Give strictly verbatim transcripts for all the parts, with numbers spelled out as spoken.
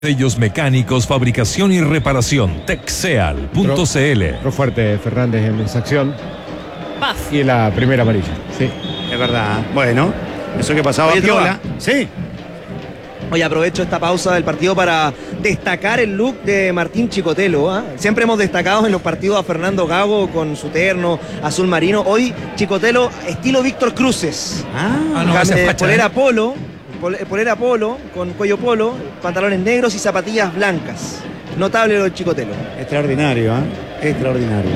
Sellos mecánicos, fabricación y reparación. Texeal punto c l. Pro fuerte Fernández en esa acción. Paz. Y la primera amarilla. Sí. Es verdad. Bueno, eso que pasaba Oye, Piola. Sí. Oye, aprovecho esta pausa del partido para destacar el look de Martín Chicotelo. ¿eh? Siempre hemos destacado en los partidos a Fernando Gago con su terno azul marino. Hoy Chicotelo estilo Víctor Cruces. Ah, no, esa es Eh, facha, polera ¿eh? polo, pol- polera polo con cuello polo, pantalones negros y zapatillas blancas. Notable lo del Chicotelo. extraordinario, ¿eh? Extraordinario.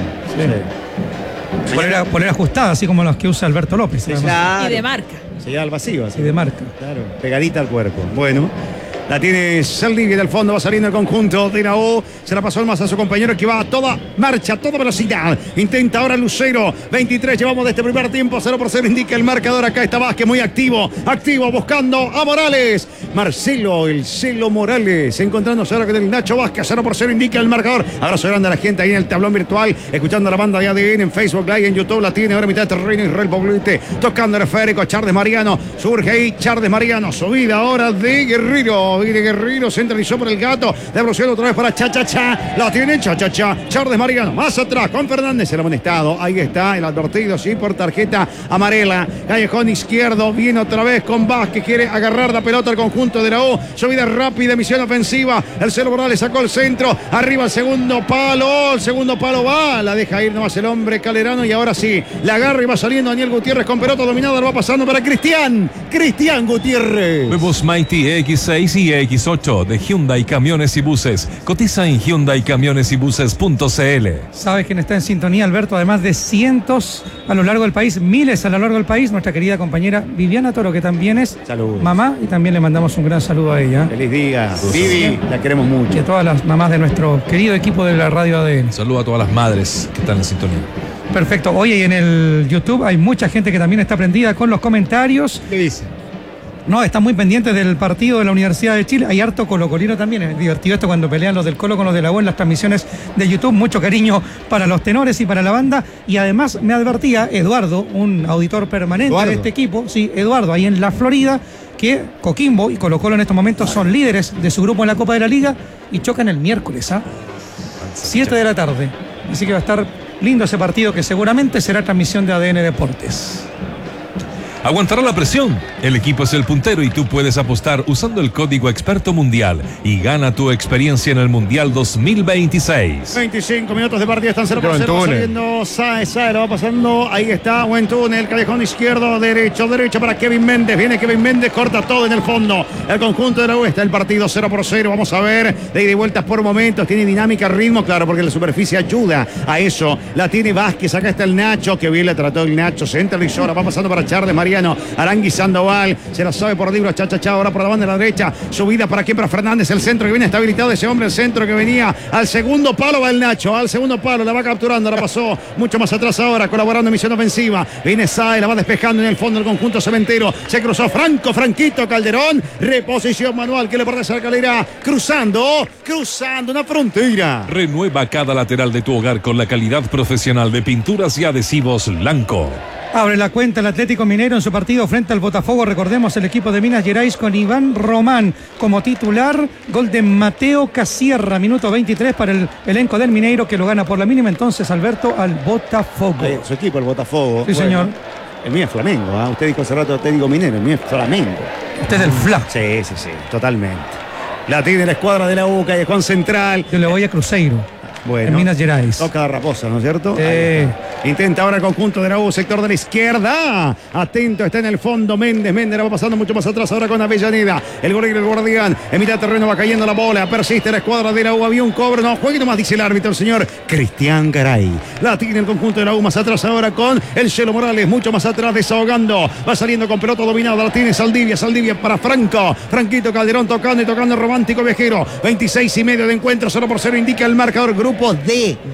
Sí. Polera, polera ajustada, así como las que usa Alberto López. Sí, además. Claro. Y de marca. Se lleva al vacío. Así. Y de marca. Claro, pegadita al cuerpo. Bueno, la tiene Saldivia del fondo, va saliendo el conjunto de la U. Se la pasó el más a su compañero que va a toda marcha, a toda velocidad. Intenta ahora Lucero. veintitrés llevamos de este primer tiempo. cero por cero indica el marcador. Acá está Vázquez muy activo. Activo buscando a Morales. Marcelo, el Celo Morales. Encontrándose ahora con el Nacho Vázquez. cero por cero indica el marcador. Abrazo grande a la gente ahí en el tablón virtual. Escuchando a la banda de A D N en Facebook Live, en YouTube. La tiene ahora mitad de terreno Israel Poblete. Tocando el esférico. Charles Mariano. Surge ahí Charles Mariano. Subida ahora de Guerrero. Viene Guerrero. Centralizó por el gato. Devolución otra vez para Cha Cha Cha. La tiene Cha Cha Cha. Charles Mariano. Más atrás con Fernández. El amonestado. Ahí está el advertido. Sí, por tarjeta amarela. Callejón izquierdo. Viene otra vez con Vázquez. Quiere agarrar la pelota al conjunto de la U. Subida rápida. Misión ofensiva. El Celo Morales sacó el centro. Arriba el segundo palo. El segundo palo va. La deja ir nomás el hombre Calerano. Y ahora sí. La agarra y va saliendo Daniel Gutiérrez con pelota dominada. Lo va pasando para Cristian. Cristian Gutiérrez. Nuevos Mighty E X seis y E X ocho de Hyundai Camiones y Buses. Cotiza en hyundai camiones y buses punto c l. ¿Sabes quién está en sintonía, Alberto? Además de cientos a lo largo del país, miles a lo largo del país, nuestra querida compañera Viviana Toro, que también es Saludos. mamá, y también le mandamos un gran saludo a ella. Feliz día. Vivi, la queremos Y mucho. a todas las mamás de nuestro querido equipo de la radio A D N. Saludo a todas las madres que están en sintonía. Perfecto. Oye, y en el YouTube hay mucha gente que también está prendida con los comentarios. ¿Qué dice? No, están muy pendientes del partido de la Universidad de Chile. Hay harto colocolino también. Es divertido esto cuando pelean los del Colo con los de la U en las transmisiones de YouTube. Mucho cariño para los tenores y para la banda. Y además me advertía Eduardo, un auditor permanente Eduardo. de este equipo, sí, Eduardo, ahí en la Florida, que Coquimbo y Colo Colo en estos momentos son líderes de su grupo en la Copa de la Liga y chocan el miércoles, ¿ah? siete de la tarde. Así que va a estar lindo ese partido que seguramente será transmisión de A D N Deportes. Aguantará la presión. El equipo es el puntero y tú puedes apostar usando el código Experto Mundial y gana tu experiencia en el Mundial dos mil veintiséis. veinticinco minutos de partida, están cero por Buen cero, va túnel. saliendo Saez, Saez, lo va pasando, ahí está, buen túnel, callejón izquierdo, derecho, derecho para Kevin Méndez, viene Kevin Méndez, corta todo en el fondo, el conjunto de la U, está el partido cero por cero, vamos a ver, de ida y vueltas por momentos, tiene dinámica, ritmo, claro, porque la superficie ayuda a eso, la tiene Vázquez, acá está el Nacho, que bien le trató el Nacho, centralizó, ahora va pasando para Charles Mariano, Arangui Sandoval, se la sabe por libro, cha cha cha, ahora por la banda de la derecha, subida para aquí para Fernández, el centro que viene, está habilitado ese hombre, el centro que venía al segundo palo, va el Nacho, al segundo palo, la va capturando, la pasó mucho más atrás ahora, colaborando en misión ofensiva, viene Sae, la va despejando en el fondo del conjunto cementero, se cruzó Franco, Franquito Calderón, reposición manual que le pertenece a la calera, cruzando, cruzando una frontera. Renueva cada lateral de tu hogar con la calidad profesional de pinturas y adhesivos Lanco. Abre la cuenta el Atlético Mineiro en su partido frente al Botafogo. Recordemos el equipo de Minas Gerais con Iván Román como titular. Gol de Mateo Casierra, minuto veintitrés para el elenco del Mineiro que lo gana por la mínima entonces, Alberto, al Botafogo. Ahí, su equipo, el Botafogo. Sí, señor. El mío es Flamengo, ¿ah? Usted dijo hace rato técnico minero, el mío es Flamengo. Este es del F L A. Sí, sí, sí, totalmente. La tiene la escuadra de la U, Callejón Central. Yo le voy a Cruzeiro. Bueno, En Minas Gerais. toca la raposa, ¿no es cierto? Eh. Intenta ahora el conjunto de la U, sector de la izquierda. Atento, está en el fondo Méndez. Méndez la va pasando mucho más atrás ahora con Avellaneda. El gorila, el guardián. En mitad de terreno va cayendo la bola. Persiste la escuadra de la U. Había un cobro. No, juegue nomás, dice el árbitro, el señor Cristian Garay. La tiene el conjunto de la U más atrás ahora con el Celo Morales. Mucho más atrás, desahogando. Va saliendo con pelota dominada. La tiene Saldivia. Saldivia para Franco. Franquito Calderón tocando y tocando romántico viajero. veintiséis y medio de encuentro. cero por cero indica el marcador. Grupo D. D.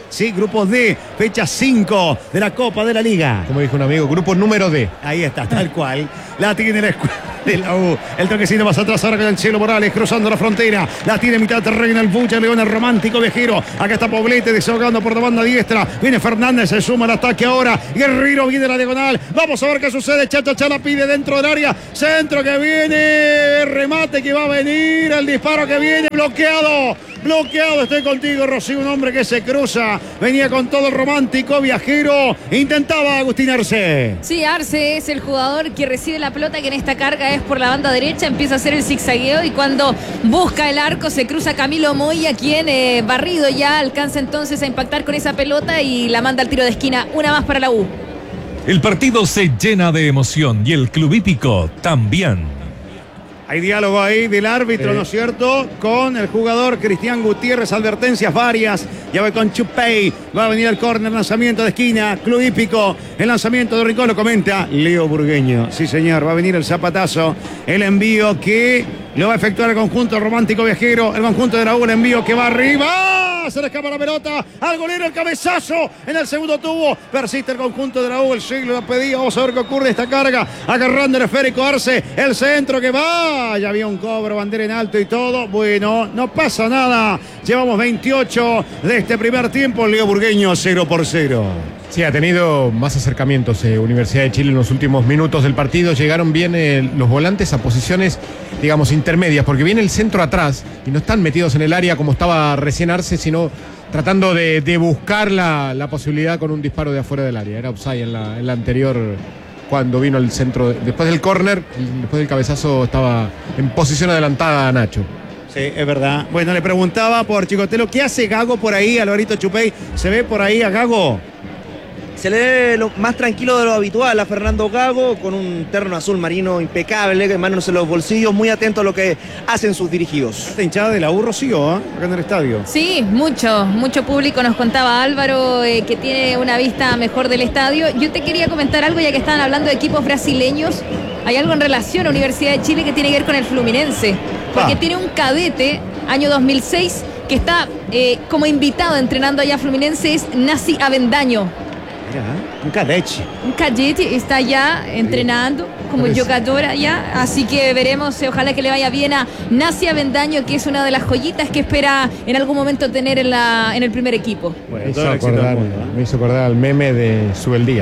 Sí, grupo D, fecha cinco de la Copa de la Liga. Como dijo un amigo, grupo número D. Ahí está, tal cual. La tiene la escuela de la U. El toquecito más atrás ahora con el Chelo Morales cruzando la frontera. La tiene mitad de terreno el Bucha León, el romántico viajero. Acá está Poblete desahogando por la banda diestra. Viene Fernández, se suma al ataque ahora. Guerrero viene la diagonal. Vamos a ver qué sucede. Chacha la pide dentro del área. Centro que viene. Remate que va a venir. El disparo que viene. Bloqueado. Bloqueado. Estoy contigo, Rocío. Un hombre que se cruza. Venía con todo el romántico viajero. Intentaba Agustín Arce. Sí, Arce es el jugador que recibe la pelota, que en esta carga es por la banda derecha, empieza a hacer el zigzagueo y cuando busca el arco se cruza Camilo Moya, quien eh, barrido ya alcanza entonces a impactar con esa pelota y la manda al tiro de esquina. Una más para la U. El partido se llena de emoción y el club hípico también. Hay diálogo ahí del árbitro, eh. ¿no es cierto? Con el jugador Cristian Gutiérrez, advertencias varias. Ya va con Chupey, va a venir el córner, lanzamiento de esquina, club hípico, el lanzamiento de Rincón, lo comenta Leo Burgueño. Sí, señor, va a venir el zapatazo, el envío que lo va a efectuar el conjunto romántico viajero, el conjunto de la U, el envío que va arriba. Se le escapa la pelota al golero, el cabezazo en el segundo tubo. Persiste el conjunto de la U, el siglo lo pedía. Vamos a ver qué ocurre esta carga. Agarrando el esférico Arce, el centro que va. Ya había un cobro, bandera en alto y todo. Bueno, no pasa nada. Llevamos veintiocho de este primer tiempo. Leo Burgueño, cero por cero. Sí, ha tenido más acercamientos eh, Universidad de Chile en los últimos minutos del partido. Llegaron bien eh, los volantes a posiciones, digamos, intermedias, porque viene el centro atrás y no están metidos en el área como estaba recién Arce, sino tratando de, de buscar la, la posibilidad con un disparo de afuera del área. Era offside en la, en la anterior, cuando vino el centro. Después del córner, después del cabezazo, estaba en posición adelantada Nacho. Sí, es verdad. Bueno, le preguntaba por Chicotelo, ¿qué hace Gago por ahí, Alvarito Chupey? ¿Se ve por ahí a Gago? Se le ve lo más tranquilo de lo habitual a Fernando Gago, con un terno azul marino impecable, manos en los bolsillos, muy atento a lo que hacen sus dirigidos. Esta hinchada de la U, Rocío, ¿eh? Acá en el estadio. Sí, mucho, mucho público. Nos contaba Álvaro eh, que tiene una vista mejor del estadio. Yo te quería comentar algo, ya que estaban hablando de equipos brasileños. Hay algo en relación a Universidad de Chile que tiene que ver con el Fluminense, porque Ah. tiene un cadete, año dos mil seis, que está eh, como invitado entrenando allá a Fluminense, es Nasi Avendaño. Mira, un cadete. Un cadete está allá entrenando como Parece. jugador allá, así que veremos, eh, ojalá que le vaya bien a Nasi Avendaño, que es una de las joyitas que espera en algún momento tener en, la, en el primer equipo. Bueno, Me todo hizo, el éxito del acordar, mundo, ¿eh? me hizo acordar al meme de Subeldía.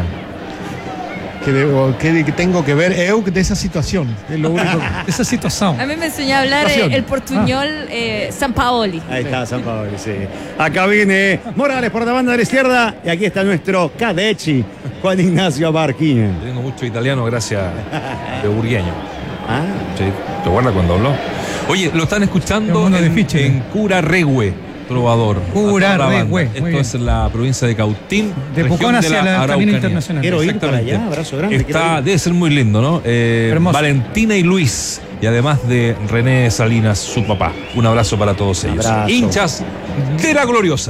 ¿Qué, debo, qué tengo que ver eu de esa situación? Es lo único que... Esa situación. A mí me enseñó a hablar eh, Situación. el portuñol eh, San Paoli. Ahí está San Paolo, sí. Acá viene Morales por la banda de la izquierda y aquí está nuestro Cadechi, Juan Ignacio Barquín. Tengo mucho italiano gracias de Burgueño. Ah, Sí, ¿te acuerdas cuando habló? Oye, lo están Es escuchando uno de en, Fiche. en Curarregüe, trovador. Curarregüe, Esto muy bien. es la provincia de Cautín. De región Pucón hacia la el camino Araucanía. internacional. quiero ir para Exactamente. allá, abrazo grande. quiero Está, ir. debe ser muy lindo, ¿no? Eh, Hermoso. Valentina y Luis, y además de René Salinas, su papá. Un abrazo para todos ellos. Abrazo. Hinchas de la gloriosa,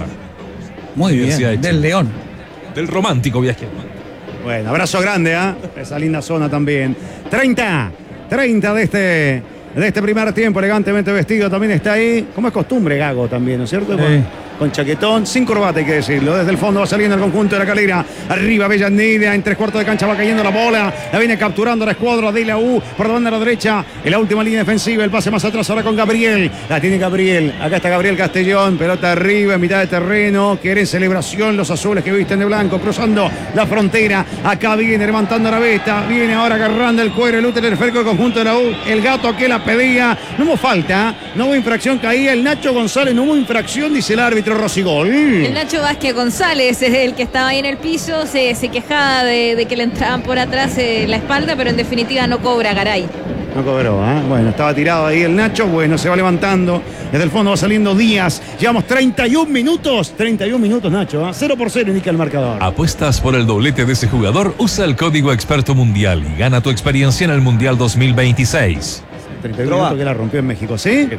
Muy Universidad bien, de del Chile. León. del romántico viaje. Bueno, abrazo grande, ¿ah? Esa linda zona también. treinta, treinta de este, de este primer tiempo, elegantemente vestido. También está ahí, como es costumbre, Gago también, ¿no es cierto? Sí. Con, con chaquetón, sin corbata, hay que decirlo. Desde el fondo va saliendo el conjunto de la Calera. Arriba, Avellaneda, en tres cuartos de cancha va cayendo la bola. La viene capturando la escuadra de la U por la banda a la derecha. En la última línea defensiva, el pase más atrás ahora con Gabriel. La tiene Gabriel. Acá está Gabriel Castellón. Pelota arriba, en mitad de terreno. Quieren celebración los azules que visten de blanco, cruzando la frontera. Acá viene levantando la vesta. Viene ahora agarrando el cuero, el útero del esférico del conjunto de la U. El gato que la pedía. No hubo falta, ¿eh? No hubo infracción, caía el Nacho González. No hubo infracción, dice el árbitro Rosigol. El Nacho Vázquez González es el que estaba ahí en el piso, se, se quejaba de, de que le entraban por atrás eh, la espalda, pero en definitiva no cobra, Garay. No cobró, ¿eh? Bueno, estaba tirado ahí el Nacho. Bueno, se va levantando. Desde el fondo va saliendo Díaz. Llevamos treinta y un minutos. treinta y un minutos, Nacho. ¿eh? cero por cero indica el marcador. ¿Apuestas por el doblete de ese jugador? Usa el código Experto Mundial y gana tu experiencia en el Mundial dos mil veintiséis. treinta y un Trova. minutos que la rompió en México, ¿sí?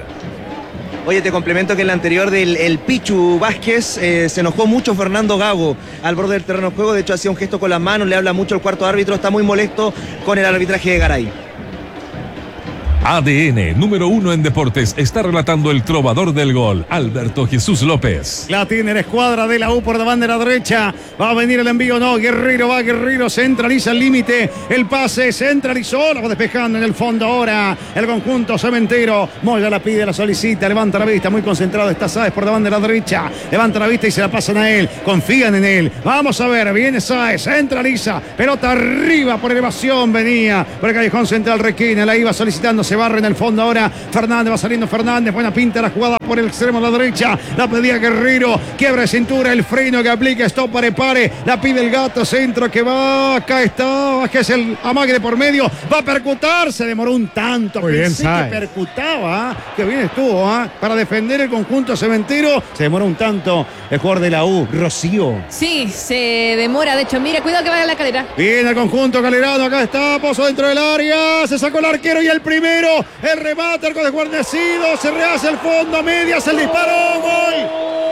Oye, te complemento que en la anterior del el Pichu Vázquez eh, se enojó mucho Fernando Gago al borde del terreno de juego. De hecho, hacía un gesto con las manos, le habla mucho el cuarto árbitro. Está muy molesto con el arbitraje de Garay. A D N, número uno en deportes, está relatando el trovador del gol, Alberto Jesús López. La tiene la escuadra de la U por la bandera derecha. Va a venir el envío, no. Guerrero va, Guerrero centraliza el límite. El pase centralizó. La va despejando en el fondo ahora. El conjunto cementero. Moya la pide, la solicita. Levanta la vista. Muy concentrado está Sáez por la bandera derecha. Levanta la vista y se la pasan a él. Confían en él. Vamos a ver. Viene Sáez. Centraliza. Pelota arriba por elevación. Venía por el callejón central Requena. La iba solicitando. Se barre en el fondo ahora. Fernández va saliendo Fernández. Buena pinta la jugada por el extremo de la derecha. La pedía Guerrero. Quiebra de cintura. El freno que aplica. Stop, pare, pare. La pide el gato. Centro que va. Acá está. Que es el amague de por medio. Va a percutar. Se demoró un tanto. Muy Pensé bien, que Sáez. percutaba. Que bien estuvo. ¿eh? Para defender el conjunto cementero. Se demoró un tanto. El jugador de la U. Rocío. Sí, se demora. De hecho, mira, cuidado que vaya a la calera. Viene el conjunto Calerano, acá está, Pozo dentro del área, se sacó el arquero y el primero, el remate, arco desguarnecido, se rehace el fondo a medias, el disparo, gol,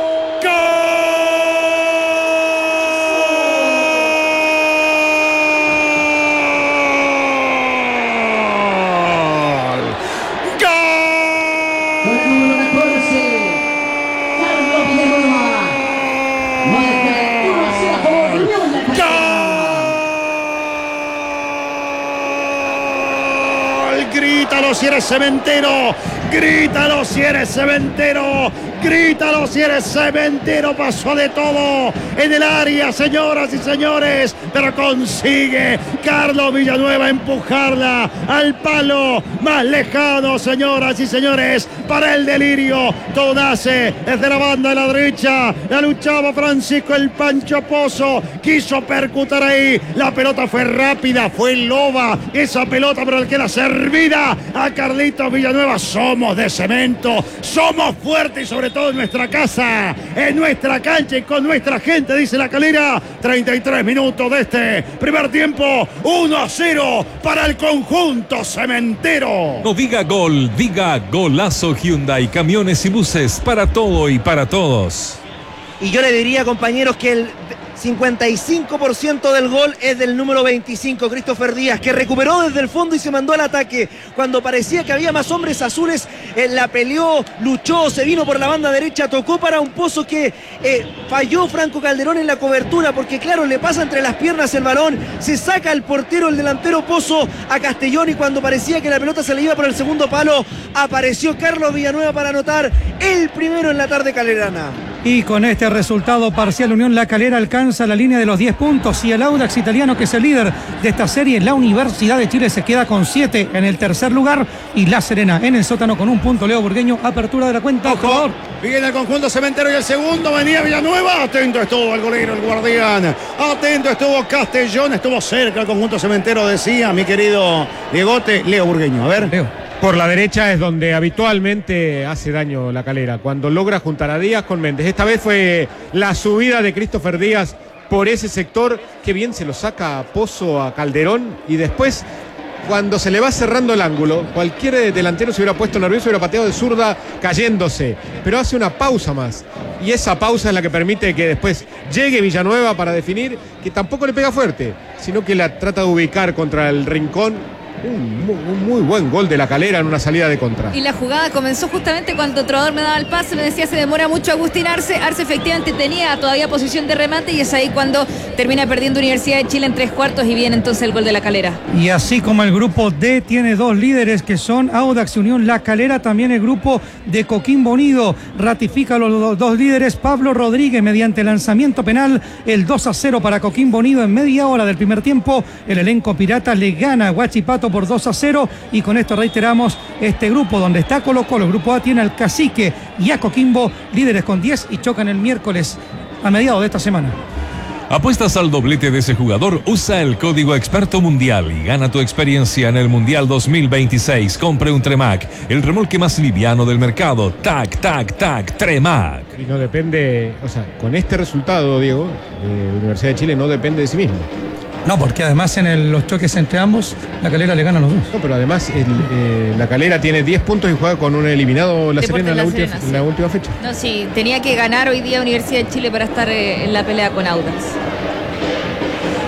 grítalo si eres cementero, grítalo si eres cementero, grítalo si eres cementero, pasó de todo en el área, señoras y señores, pero consigue Carlos Villanueva empujarla al palo más lejano, señoras y señores, para el delirio, todo nace desde la banda de la derecha, la luchaba Francisco el Pancho Pozo, quiso percutar ahí, la pelota fue rápida, fue loba, esa pelota pero el que la servida a Carlitos Villanueva, somos de cemento, somos fuertes y sobre todo en nuestra casa, en nuestra cancha y con nuestra gente, dice la Calera. Treinta y tres minutos de este primer tiempo, uno a cero para el conjunto cementero. No diga gol, diga golazo. Hyundai, camiones y buses, para todo y para todos. Y yo le diría, compañeros, que el cincuenta y cinco por ciento del gol es del número veinticinco, Christopher Díaz, que recuperó desde el fondo y se mandó al ataque. Cuando parecía que había más hombres azules, eh, la peleó, luchó, se vino por la banda derecha, tocó para un Pozo que eh, falló Franco Calderón en la cobertura, porque claro, le pasa entre las piernas el balón, se saca el portero, el delantero Pozo, a Castellón, y cuando parecía que la pelota se le iba por el segundo palo, apareció Carlos Villanueva para anotar el primero en la tarde calerana. Y con este resultado parcial, Unión La Calera alcanza la línea de los diez puntos y el Audax italiano, que es el líder de esta serie, la Universidad de Chile, se queda con siete en el tercer lugar y La Serena en el sótano con un punto. Leo Burgueño, apertura de la cuenta. Ojo, viene el conjunto cementero y el segundo venía Villanueva. Atento estuvo el golero, el guardián. Atento estuvo Castellón, estuvo cerca el conjunto cementero, decía mi querido Diegote. Leo Burgueño, a ver. Leo. Por la derecha es donde habitualmente hace daño la Calera, cuando logra juntar a Díaz con Méndez. Esta vez fue la subida de Christopher Díaz por ese sector, que bien se lo saca a Pozo, a Calderón, y después, cuando se le va cerrando el ángulo, cualquier delantero se hubiera puesto nervioso, hubiera pateado de zurda cayéndose, pero hace una pausa más, y esa pausa es la que permite que después llegue Villanueva para definir, que tampoco le pega fuerte, sino que la trata de ubicar contra el rincón. Un muy, un muy buen gol de la Calera en una salida de contra. Y la jugada comenzó justamente cuando Trovador me daba el pase, me decía se demora mucho Agustín Arce. Arce efectivamente tenía todavía posición de remate y es ahí cuando termina perdiendo Universidad de Chile en tres cuartos y viene entonces el gol de la Calera. Y así como el grupo D tiene dos líderes que son Audax y Unión La Calera, también el grupo de Coquimbo Unido ratifica los, los dos líderes. Pablo Rodríguez mediante lanzamiento penal, el dos a cero para Coquimbo Unido en media hora del primer tiempo. El elenco pirata le gana a Huachipato por dos a cero y con esto reiteramos este grupo donde está Colo Colo. El grupo A tiene al Cacique y a Coquimbo, líderes con diez, y chocan el miércoles a mediados de esta semana. ¿Apuestas al doblete de ese jugador? Usa el código Experto Mundial y gana tu experiencia en el Mundial dos mil veintiséis. Compre un Tremac, el remolque más liviano del mercado. Tac, tac, tac, Tremac. Y no depende, o sea, con este resultado, Diego, eh, Universidad de Chile no depende de sí mismo. No, porque además en el, los choques entre ambos, la Calera le gana a los dos. No, pero además el, eh, la Calera tiene diez puntos y juega con un eliminado La Deportes Serena en la, La última, Serena, en sí. la última fecha. No, sí, tenía que ganar hoy día Universidad de Chile para estar eh, en la pelea con Audax.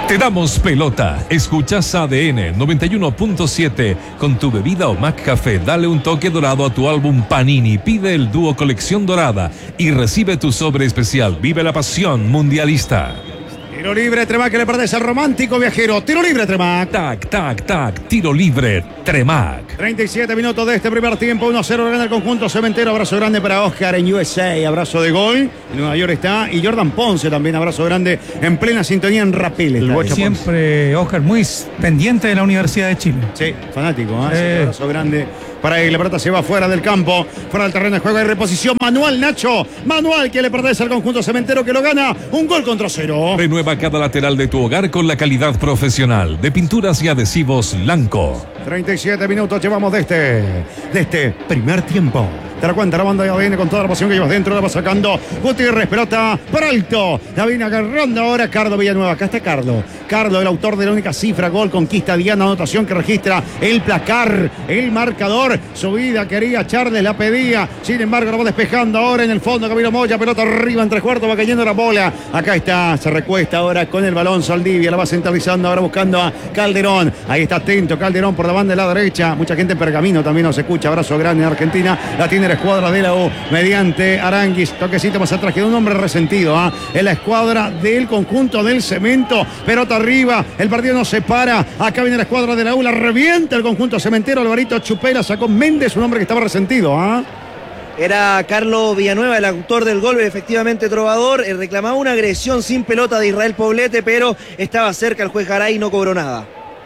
Te damos pelota. Escuchas A D N noventa y uno punto siete. Con tu bebida o Mac Café, dale un toque dorado a tu álbum Panini. Pide el dúo Colección Dorada y recibe tu sobre especial. Vive la pasión mundialista. Tiro libre, Tremac, que le pertenece al romántico viajero. Tiro libre, Tremac. Tac, tac, tac. Tiro libre, Tremac. treinta y siete minutos de este primer tiempo. uno a cero gana el conjunto cementero. Abrazo grande para Oscar en U S A. Abrazo de gol. En Nueva York está. Y Jordan Ponce también. Abrazo grande en plena sintonía en Rapel. El Bocha Siempre, Oscar, muy pendiente de la Universidad de Chile. Sí, fanático. ¿eh? Eh. Sí, abrazo grande para él. La pelota se va fuera del campo. Fuera del terreno de juego. Hay reposición manual, Nacho. Manual que le pertenece al conjunto cementero que lo gana. Un gol contra cero. Renueva cada lateral de tu hogar con la calidad profesional de pinturas y adhesivos Lanco. treinta y siete minutos llevamos de este, de este primer tiempo. Te la cuenta la banda ya viene con toda la pasión que llevas dentro, la va sacando Gutiérrez, pelota por alto, la viene agarrando ahora Carlos Villanueva. Acá está Carlos, Carlos, el autor de la única cifra, gol, conquista Diana, anotación que registra el placar, el marcador. Subida quería Charles, la pedía, sin embargo lo va despejando ahora en el fondo Camilo Moya, pelota arriba en tres cuartos, va cayendo la bola. Acá está, se recuesta ahora con el balón Saldivia, la va centralizando ahora buscando a Calderón. Ahí está atento Calderón por la banda de la derecha, mucha gente en Pergamino también nos escucha. Abrazo grande en Argentina, la tiene la escuadra de la U mediante Aranguis, toquecito más atrás, quedó un hombre resentido ¿eh? en la escuadra del conjunto del Cemento, pelota arriba, el partido no se para, acá viene la escuadra de la U, la revienta el conjunto cementero, Alvarito Chupera, sacó Méndez, un hombre que estaba resentido ¿eh? Era Carlos Villanueva, el autor del gol, efectivamente trovador, eh, reclamaba una agresión sin pelota de Israel Poblete, pero estaba cerca el juez Garay y no cobró nada.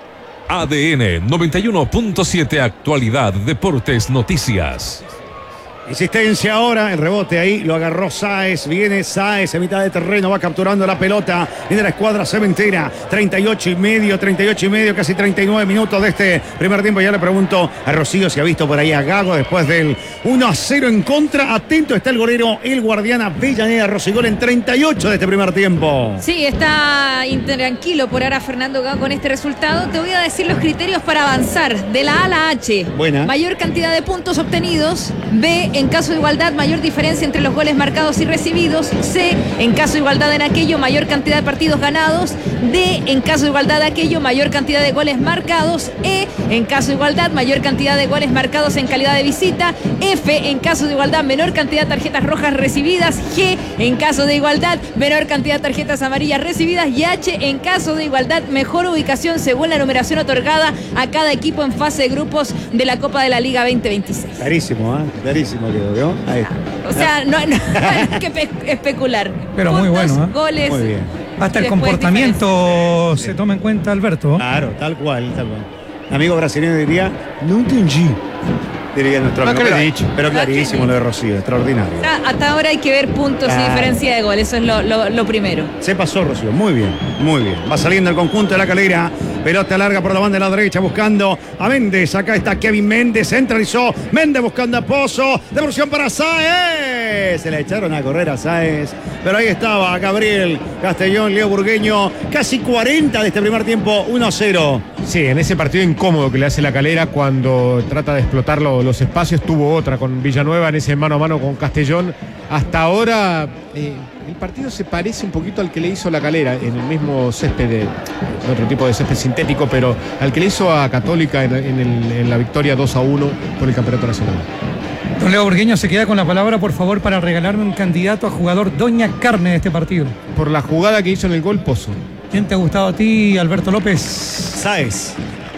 A D N noventa y uno punto siete. Actualidad, deportes, noticias. Insistencia ahora, el rebote ahí, lo agarró Sáez, viene Sáez en mitad de terreno, va capturando la pelota, viene la escuadra cementera, treinta y ocho y medio, treinta y ocho y medio, casi treinta y nueve minutos de este primer tiempo. Ya le pregunto a Rocío si ha visto por ahí a Gago después del uno a cero en contra. Atento está el golero, el guardián Avellaneda, Rosigol en treinta y ocho de este primer tiempo. Sí, está intranquilo por ahora Fernando Gago con este resultado. Te voy a decir los criterios para avanzar de la A a la H. Buena. Mayor cantidad de puntos obtenidos. B, en caso de igualdad, mayor diferencia entre los goles marcados y recibidos. C, en caso de igualdad en aquello, mayor cantidad de partidos ganados. D, en caso de igualdad de aquello, mayor cantidad de goles marcados. E, en caso de igualdad, mayor cantidad de goles marcados en calidad de visita. F, en caso de igualdad, menor cantidad de tarjetas rojas recibidas. G, en caso de igualdad, menor cantidad de tarjetas amarillas recibidas. Y H, en caso de igualdad, mejor ubicación según la numeración otorgada a cada equipo en fase de grupos de la Copa de la Liga veinte veintiséis. Clarísimo, ¿eh? Clarísimo quedó, ¿vio? Ahí. O sea, no, no, no hay que pe- especular. Pero muy Puntos, bueno, ¿eh? goles. Muy bien. Hasta el Después comportamiento se toma en cuenta, Alberto. Claro, tal cual, tal cual. Amigo brasileño diría, no entendí. Diría nuestro Ah, amigo. que lo he Pero- dicho. Pero clarísimo lo de Rocío, extraordinario. Ah, hasta ahora hay que ver puntos Claro. y diferencia de gol. Eso es lo, lo- lo primero. Se pasó Rocío, muy bien, muy bien. Va saliendo el conjunto de la Calera. Pelota larga por la banda de la derecha buscando a Méndez. Acá está Kevin Méndez, centralizó. Méndez buscando a Pozo. Devolución para Sáez. Se la echaron a correr a Sáez. Pero ahí estaba Gabriel Castellón, Leo Burgueño. Casi cuarenta de este primer tiempo, uno a cero. Sí, en ese partido incómodo que le hace la Calera cuando trata de explotar lo- los espacios, tuvo otra con Villanueva en ese mano a mano con Castellón. Hasta ahora eh, el partido se parece un poquito al que le hizo la Calera en el mismo césped, de, otro tipo de césped sintético, pero al que le hizo a Católica en, en el- en la victoria dos a uno por el Campeonato Nacional. Don Leo Burgueño se queda con la palabra, por favor, para regalarme un candidato a jugador Doña Carne de este partido. Por la jugada que hizo en el gol Pozo. ¿Quién te ha gustado a ti, Alberto López? Sáez.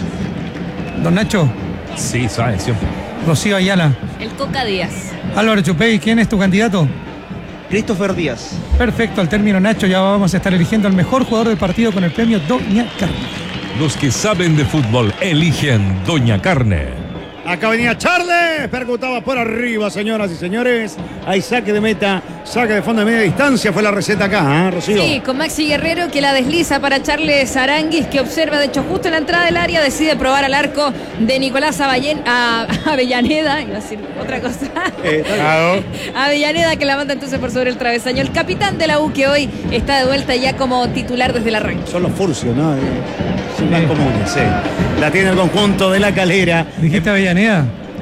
Don Nacho, Sí, sabe, siempre. Rocío Ayala, El Coca Díaz. Álvaro Chupey, ¿quién es tu candidato? Christopher Díaz. Perfecto, al término Nacho ya vamos a estar eligiendo al mejor jugador del partido con el premio Doña Carne. Los que saben de fútbol eligen Doña Carne. Acá venía Charles, percutaba por arriba, señoras y señores. Hay saque de meta, saque de fondo de media distancia, fue la receta acá, ¿eh, Rocío? Sí, con Maxi Guerrero que la desliza para Charles Aranguis, que observa, de hecho, justo en la entrada del área, decide probar al arco de Nicolás Avallen- a- Avellaneda, iba a decir otra cosa. Eh, está bien. Claro. Avellaneda, que la manda entonces por sobre el travesaño. El capitán de la U, que hoy está de vuelta ya como titular desde el arranque. Son los furcios, ¿no? Eh, Son más Sí. comunes, sí. La tiene el conjunto de la Calera. ¿Dijiste Avellaneda?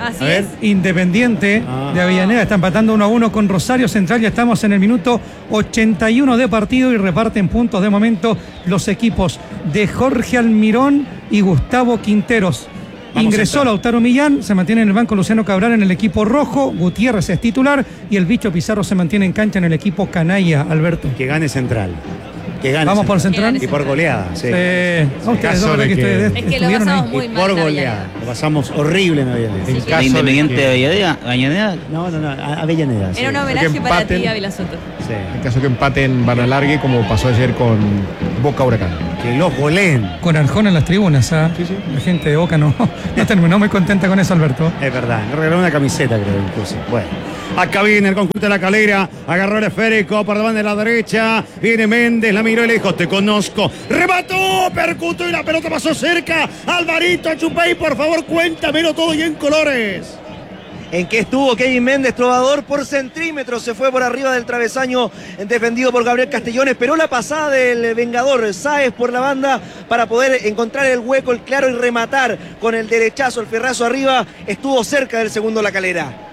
Así A ver. es. Independiente Ah. de Avellaneda está empatando uno a uno con Rosario Central. Ya estamos en el minuto ochenta y uno de partido y reparten puntos de momento los equipos de Jorge Almirón y Gustavo Quinteros. Vamos Ingresó a entrar. Lautaro Millán, se mantiene en el banco Luciano Cabral en el equipo rojo, Gutiérrez es titular y el Bicho Pizarro se mantiene en cancha en el equipo canalla, Alberto. Que gane Central. Que gane Vamos por Central. Central. Y por goleada, sí. Eh, a ustedes caso dos, de que que- ustedes Es que lo estuvieron pasamos ahí. muy Y mal. por en goleada. Avellaneda. Lo pasamos horrible en Avellaneda. En Sí, caso ¿De Independiente que- de Avellaneda? Avellaneda? No, no, no, a- Avellaneda. sí. Era un homenaje Que para ti, empaten. Ávila Soto. Sí. En caso que empaten, van a largue, como pasó ayer con Boca Huracán. Que los goleen. Con Arjona en las tribunas, ¿ah? La gente de Boca no, no terminó muy contenta con eso, Alberto. Es verdad, le regaló una camiseta, creo, incluso. Bueno. Acá viene el conjunto de la Calera, agarró el esférico por delante de la derecha, viene Méndez, la miró y le dijo, te conozco, remató, percutó y la pelota pasó cerca, Alvarito Chupay, por favor, cuéntamelo todo y en colores. En que estuvo Kevin Méndez, trovador por centímetros, se fue por arriba del travesaño, defendido por Gabriel Castellón, esperó la pasada del Vengador Sáez por la banda para poder encontrar el hueco, el claro y rematar con el derechazo, el ferrazo arriba, estuvo cerca del segundo La Calera.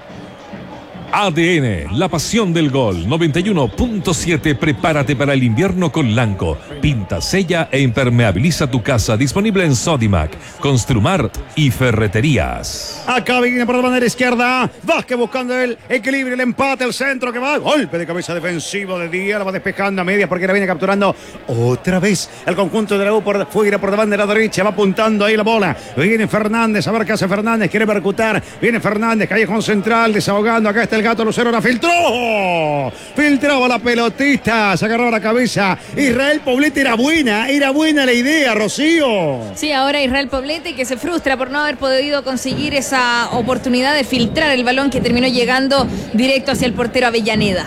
A D N, la pasión del gol. noventa y uno punto siete. Prepárate para el invierno con Lanco. Pinta, sella e impermeabiliza tu casa. Disponible en Sodimac, Construmart y Ferreterías. Acá viene por la bandera izquierda, Vázquez buscando el equilibrio, el empate, el centro que va, golpe de cabeza defensivo de Díaz, la va despejando a medias porque la viene capturando otra vez el conjunto de la U por fuera, por la bandera derecha, va apuntando ahí la bola, viene Fernández, a ver qué hace Fernández, quiere percutar, viene Fernández, callejón central, desahogando, acá está el gato Lucero, la filtró, filtraba la pelotita, se agarró la cabeza, Israel Poblete era buena, era buena la idea, Rocío. Sí, ahora Israel Poblete que se frustra por no haber podido conseguir esa oportunidad de filtrar el balón que terminó llegando directo hacia el portero Avellaneda.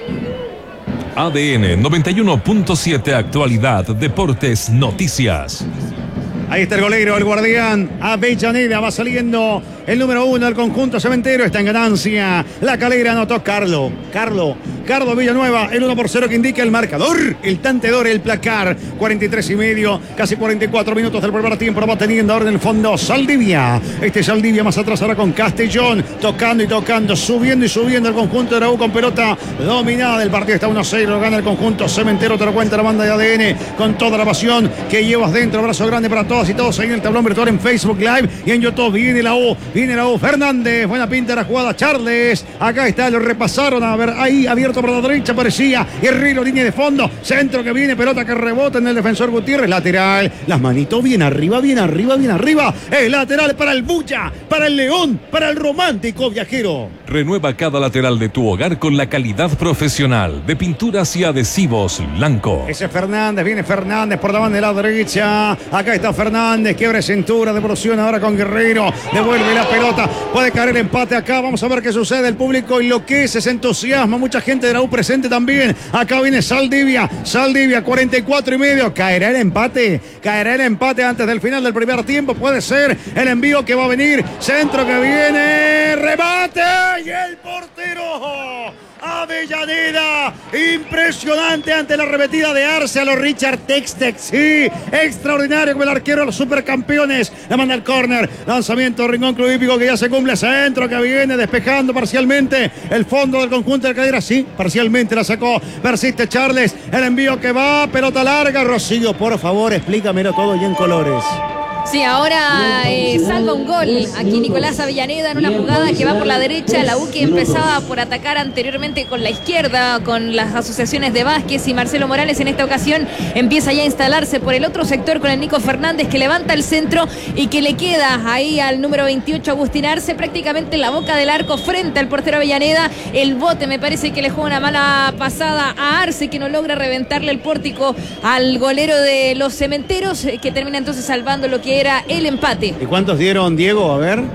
A D N noventa y uno punto siete. Actualidad, deportes, noticias. Ahí está el golero, el guardián, Avellaneda, va saliendo el número uno del conjunto cementero, está en ganancia. La Calera anotó Carlo, Carlo, Carlo Villanueva, el uno por cero que indica el marcador, el tantedor, el placar, cuarenta y tres y medio, casi cuarenta y cuatro minutos del primer tiempo, lo va teniendo ahora en el fondo Saldivia. Este Saldivia más atrás ahora con Castellón, tocando y tocando, subiendo y subiendo el conjunto de la U con pelota dominada del partido, está uno a cero, lo gana el conjunto cementero, te lo cuenta la banda de A D N, con toda la pasión que llevas dentro, abrazo grande para todos y todos ahí en el tablón virtual en Facebook Live y en YouTube. Viene la U, viene la U, Fernández, buena pinta de la jugada, Charles, acá está, lo repasaron, a ver, ahí abierto por la derecha, parecía, Herrero, línea de fondo, centro que viene, pelota que rebota en el defensor Gutiérrez, lateral, las manitos bien arriba, bien arriba, bien arriba, es lateral para el Bulla, para el León, para el romántico viajero. Renueva cada lateral de tu hogar con la calidad profesional de pinturas y adhesivos Lanco. Ese Fernández, viene Fernández por la banda de la derecha, acá está Fernández, quiebra cintura, devolución ahora con Guerrero, devuelve la pelota, puede caer el empate acá, vamos a ver qué sucede, el público enloquece, se entusiasma, mucha gente de la U presente también, acá viene Saldivia, Saldivia, cuarenta y cuatro y medio, caerá el empate, caerá el empate antes del final del primer tiempo, puede ser el envío que va a venir, centro que viene, remate y el portero Avellaneda, impresionante ante la arremetida de Arce a los Richard Textex, sí, extraordinario como el arquero de los supercampeones, le manda el córner, lanzamiento Rincón Club Hípico que ya se cumple, centro que viene despejando parcialmente el fondo del conjunto de Calera, sí, parcialmente la sacó, persiste Charles, el envío que va, pelota larga, Rocío, por favor, explícamelo todo y en colores. Sí, ahora eh, salva un gol aquí Nicolás Avellaneda en una jugada que va por la derecha, la U que empezaba por atacar anteriormente con la izquierda, con las asociaciones de Vázquez y Marcelo Morales, en esta ocasión empieza ya a instalarse por el otro sector con el Nico Fernández que levanta el centro y que le queda ahí al número veintiocho Agustín Arce prácticamente en la boca del arco frente al portero Avellaneda, el bote me parece que le juega una mala pasada a Arce que no logra reventarle el pórtico al golero de los cementeros que termina entonces salvando lo que era el empate. ¿Y cuántos dieron, Diego? A ver.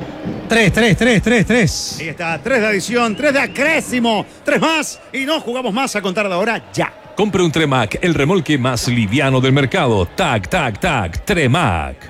Tres, tres, tres, tres, tres. Ahí está, tres de adición, tres de acrésimo, tres más y no jugamos más a contar de ahora ya. Compre un Tremac, el remolque más liviano del mercado. Tac, tac, tac, Tremac.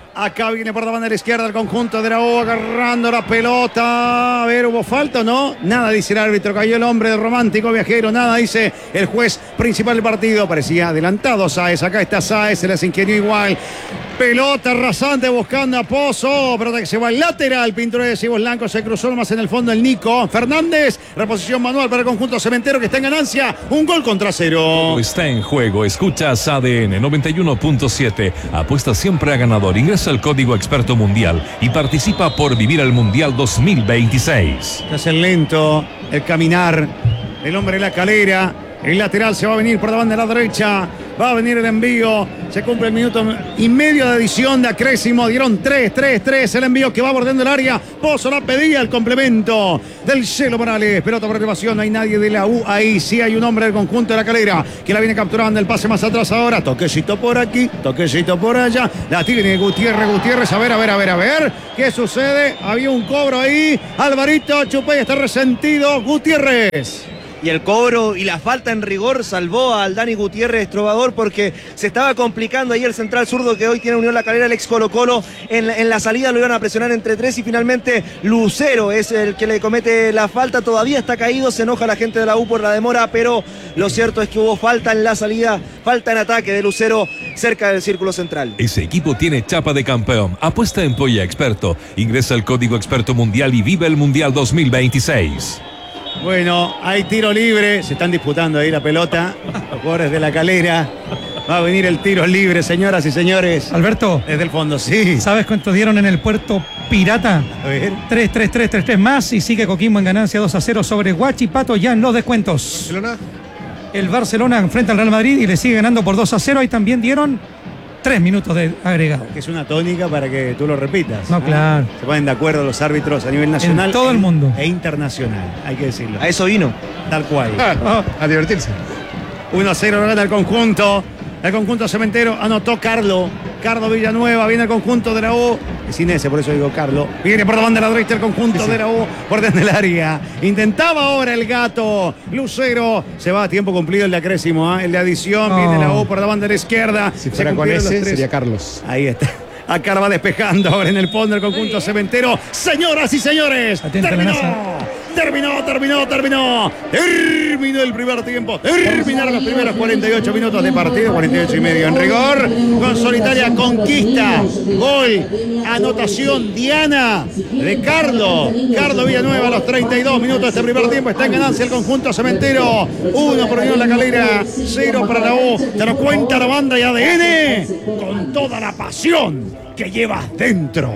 Acá viene por la banda de la izquierda el conjunto de la U agarrando la pelota. A ver, ¿hubo falta o no? Nada dice el árbitro. Cayó el hombre del romántico viajero. Nada dice el juez principal del partido. Parecía adelantado Sáez. Acá está Sáez. Se les ingenió igual. Pelota rasante buscando a Pozo. Pelota que se va al lateral. Pintura de Cibos Blanco. Se cruzó más en el fondo el Nico Fernández. Reposición manual para el conjunto cementero que está en ganancia. Un gol contra cero. Está en juego. Escuchas A D N noventa y uno punto siete. Apuesta siempre a ganador. Ingresa el código experto mundial y participa por vivir el Mundial dos mil veintiséis. Es el lento, el caminar, el hombre de la calera. El lateral se va a venir por la banda de la derecha. Va a venir el envío. Se cumple el minuto y medio de adición de acrésimo. Dieron tres, tres, tres. El envío que va bordeando el área. Pozo la pedía el complemento del Cielo Morales. Pelota por elevación. No hay nadie de la U ahí. Sí hay un hombre del conjunto de la calera que la viene capturando. El pase más atrás ahora. Toquecito por aquí. Toquecito por allá. La tiene Gutiérrez. Gutiérrez. A ver, a ver, a ver, a ver. ¿Qué sucede? Había un cobro ahí. Alvarito Chupay está resentido. Gutiérrez. Y el cobro y la falta en rigor salvó al Dani Gutiérrez Trovador porque se estaba complicando ahí el central zurdo que hoy tiene Unión La Calera, el ex Colo Colo. En la, en la salida lo iban a presionar entre tres y finalmente Lucero es el que le comete la falta. Todavía está caído, se enoja la gente de la U por la demora, pero lo cierto es que hubo falta en la salida, falta en ataque de Lucero cerca del círculo central. Ese equipo tiene chapa de campeón. Apuesta en Polla Experto. Ingresa el código experto mundial y vive el Mundial dos mil veintiséis. Bueno, hay tiro libre. Se están disputando ahí la pelota. Los jugadores de la calera. Va a venir el tiro libre, señoras y señores. Alberto. Desde el fondo, sí. ¿Sabes cuánto dieron en el Puerto Pirata? A ver. tres, tres, tres, tres, tres más y sigue Coquimbo en ganancia dos a cero sobre Huachipato ya en los descuentos. Barcelona. El Barcelona enfrenta al Real Madrid y le sigue ganando por dos a cero. Ahí también dieron tres minutos de agregado. Que es una tónica para que tú lo repitas. No, claro. Se ponen de acuerdo los árbitros a nivel nacional. En todo el mundo. E internacional, hay que decirlo. A eso vino. Tal cual. Ah, a divertirse. uno a cero lo gana el conjunto. El conjunto cementero anotó Carlo. Carlo Villanueva. Viene el conjunto de la U. Es sin ese, por eso digo Carlo. Viene por la banda de la derecha el conjunto sí, sí. de la U. Por dentro del área. Intentaba ahora el gato. Lucero. Se va a tiempo cumplido el de acrésimo. ¿eh? El de adición. Oh. Viene la U por la banda de la izquierda. Si fuera con ese, sería Carlos. Ahí está. Acá va despejando ahora en el fondo el conjunto cementero. Señoras y señores. Atenta, terminó. amenaza. Terminó, terminó, terminó. Terminó el primer tiempo. Terminaron los primeros cuarenta y ocho minutos de partido. cuarenta y ocho y medio en rigor. Con solitaria conquista. Gol. Anotación Diana de Carlo. Carlo Villanueva a los treinta y dos minutos de este primer tiempo. Está en ganancia el conjunto cementero. Uno por Unión La Calera. Cero para la U. Te lo cuenta la banda y A D N. Con toda la pasión que llevas dentro.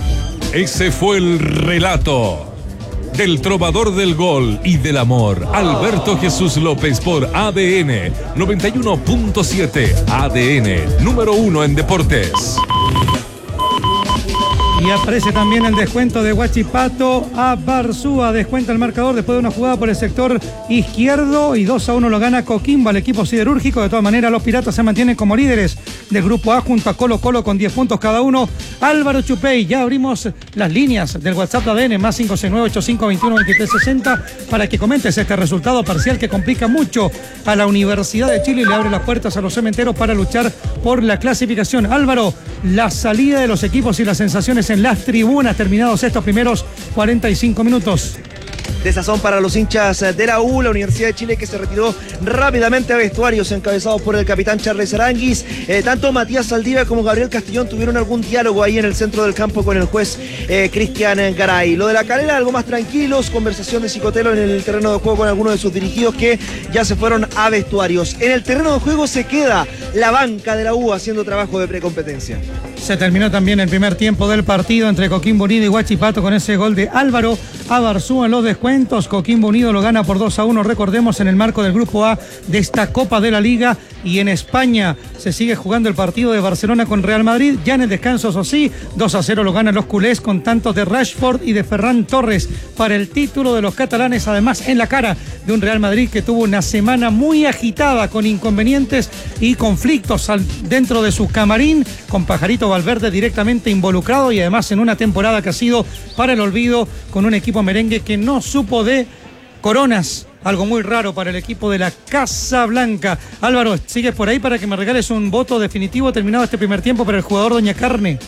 Ese fue el relato del trovador del gol y del amor, Alberto Jesús López, por A D N noventa y uno punto siete. A D N, número uno en deportes. Y aparece también el descuento de Huachipato a Barzúa. Descuenta el marcador después de una jugada por el sector izquierdo y dos a uno lo gana Coquimbo al equipo siderúrgico. De todas maneras, los Piratas se mantienen como líderes del grupo A junto a Colo Colo con diez puntos cada uno. Álvaro Chupey, ya abrimos las líneas del WhatsApp de A D N más cinco seis nueve, ocho cinco dos uno, dos tres seis cero para que comentes este resultado parcial que complica mucho a la Universidad de Chile y le abre las puertas a los cementeros para luchar por la clasificación. Álvaro, la salida de los equipos y las sensaciones en las tribunas terminados estos primeros cuarenta y cinco minutos. Desazón para los hinchas de la U, la Universidad de Chile que se retiró rápidamente a vestuarios encabezados por el capitán Charles Aranguis. Eh, tanto Matías Saldívar como Gabriel Castellón tuvieron algún diálogo ahí en el centro del campo con el juez eh, Cristian Garay. Lo de la Calera, algo más tranquilos, conversación de Cicotelo en el terreno de juego con algunos de sus dirigidos que ya se fueron a vestuarios. En el terreno de juego se queda la banca de la U haciendo trabajo de precompetencia. Se terminó también el primer tiempo del partido entre Coquimbo Unido y Huachipato con ese gol de Álvaro Abarzúa en los descuentos. Coquimbo Unido lo gana por dos a uno, recordemos, en el marco del grupo A de esta Copa de la Liga. Y en España se sigue jugando el partido de Barcelona con Real Madrid. Ya en el descanso, eso sí, dos a cero lo ganan los culés con tantos de Rashford y de Ferran Torres para el título de los catalanes. Además, en la cara de un Real Madrid que tuvo una semana muy agitada con inconvenientes y conflictos al, dentro de su camarín, con Pajarito Valverde directamente involucrado y además en una temporada que ha sido para el olvido con un equipo merengue que no supo de coronas. Algo muy raro para el equipo de la Casa Blanca. Álvaro, ¿sigues por ahí para que me regales un voto definitivo terminado este primer tiempo para el jugador Doña Carne?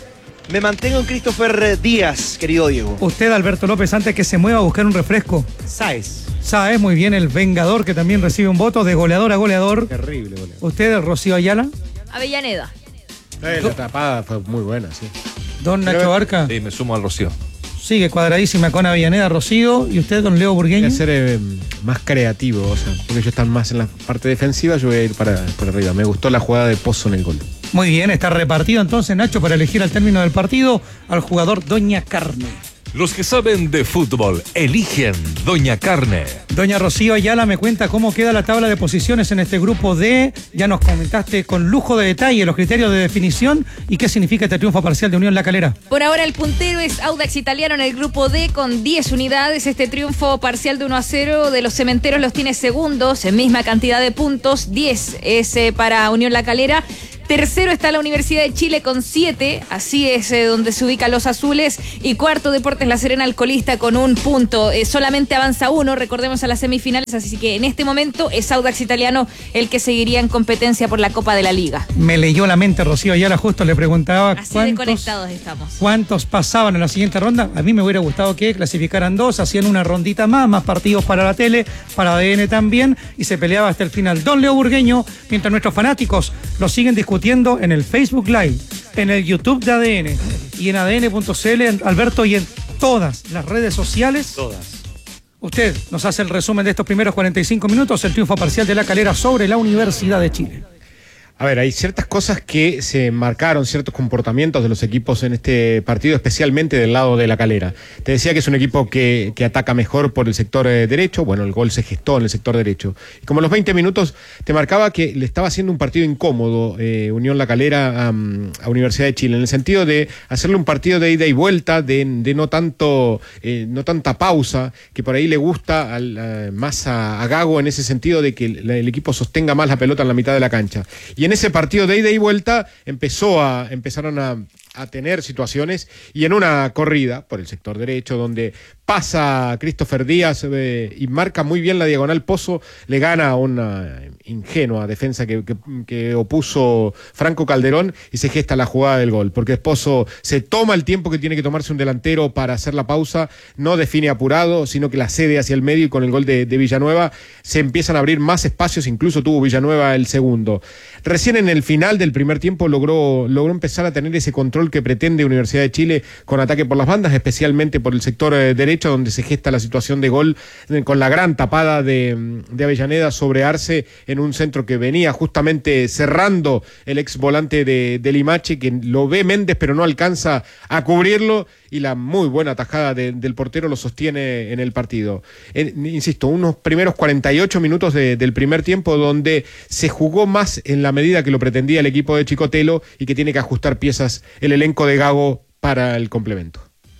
Me mantengo en Christopher Díaz, querido Diego. Usted, Alberto López, antes que se mueva a buscar un refresco. Sáez. Sáez, muy bien, el vengador que también recibe un voto de goleador a goleador. Terrible, goleador. Usted, el Rocío Ayala. Avellaneda. Eh, la tapada fue muy buena, sí. Don Pero- Nacho Barca. Sí, me sumo al Rocío. Sigue cuadradísima con Avellaneda, Rocío. ¿Y usted, don Leo Voy Burgueño? a ser eh, más creativo, o sea, porque ellos están más en la parte defensiva, yo voy a ir para por arriba. Me gustó la jugada de Pozo en el gol. Muy bien, está repartido entonces, Nacho, para elegir al término del partido al jugador Doña Carne. Los que saben de fútbol eligen Doña Carne. Doña Rocío Ayala me cuenta cómo queda la tabla de posiciones en este grupo D. Ya nos comentaste con lujo de detalle los criterios de definición y qué significa este triunfo parcial de Unión La Calera. Por ahora el puntero es Audax Italiano en el grupo D con diez unidades. Este triunfo parcial de uno a cero de los cementeros los tiene segundos en misma cantidad de puntos. diez es eh, para Unión La Calera. Tercero está la Universidad de Chile con siete, así es eh, donde se ubican los azules. Y cuarto, Deportes La Serena, alcolista con un punto. Eh, solamente avanza uno, recordemos, a las semifinales, así que en este momento es Audax Italiano el que seguiría en competencia por la Copa de la Liga. Me leyó la mente Rocío Ayala, justo le preguntaba Así de cuántos, conectados estamos. cuántos pasaban en la siguiente ronda. A mí me hubiera gustado que clasificaran dos, hacían una rondita más, más partidos para la tele, para A D N también, y se peleaba hasta el final. Don Leo Burgueño, mientras nuestros fanáticos lo siguen discutiendo en el Facebook Live, en el YouTube de A D N y en A D N punto C L, Alberto, y en todas las redes sociales. Todas. Usted nos hace el resumen de estos primeros cuarenta y cinco minutos, el triunfo parcial de La Calera sobre la Universidad de Chile. A ver, hay ciertas cosas que se marcaron, ciertos comportamientos de los equipos en este partido, especialmente del lado de La Calera. Te decía que es un equipo que, que ataca mejor por el sector eh, derecho. Bueno, el gol se gestó en el sector derecho. Y como a los veinte minutos te marcaba que le estaba haciendo un partido incómodo eh, Unión La Calera a, a Universidad de Chile, en el sentido de hacerle un partido de ida y vuelta, de, de no tanto eh, no tanta pausa, que por ahí le gusta al, a, más a, a Gago en ese sentido de que el, el equipo sostenga más la pelota en la mitad de la cancha. Y en ese partido de ida y vuelta empezó a, empezaron a, a tener situaciones, y en una corrida por el sector derecho donde pasa Christopher Díaz eh, y marca muy bien la diagonal, Pozo le gana a una ingenua defensa que, que, que opuso Franco Calderón y se gesta la jugada del gol, porque Pozo se toma el tiempo que tiene que tomarse un delantero para hacer la pausa, no define apurado, sino que la cede hacia el medio, y con el gol de, de Villanueva se empiezan a abrir más espacios, incluso tuvo Villanueva el segundo. Recién en el final del primer tiempo logró, logró empezar a tener ese control que pretende Universidad de Chile con ataque por las bandas, especialmente por el sector eh, derecho, donde se gesta la situación de gol eh, con la gran tapada de, de Avellaneda sobre Arce en un centro que venía justamente cerrando el ex volante de, de Limache, que lo ve Méndez pero no alcanza a cubrirlo, y la muy buena tajada de, del portero lo sostiene en el partido. Eh, insisto, unos primeros cuarenta y ocho minutos de, del primer tiempo donde se jugó más en la medida que lo pretendía el equipo de Chicotelo, y que tiene que ajustar piezas el elenco de Gago para el complemento.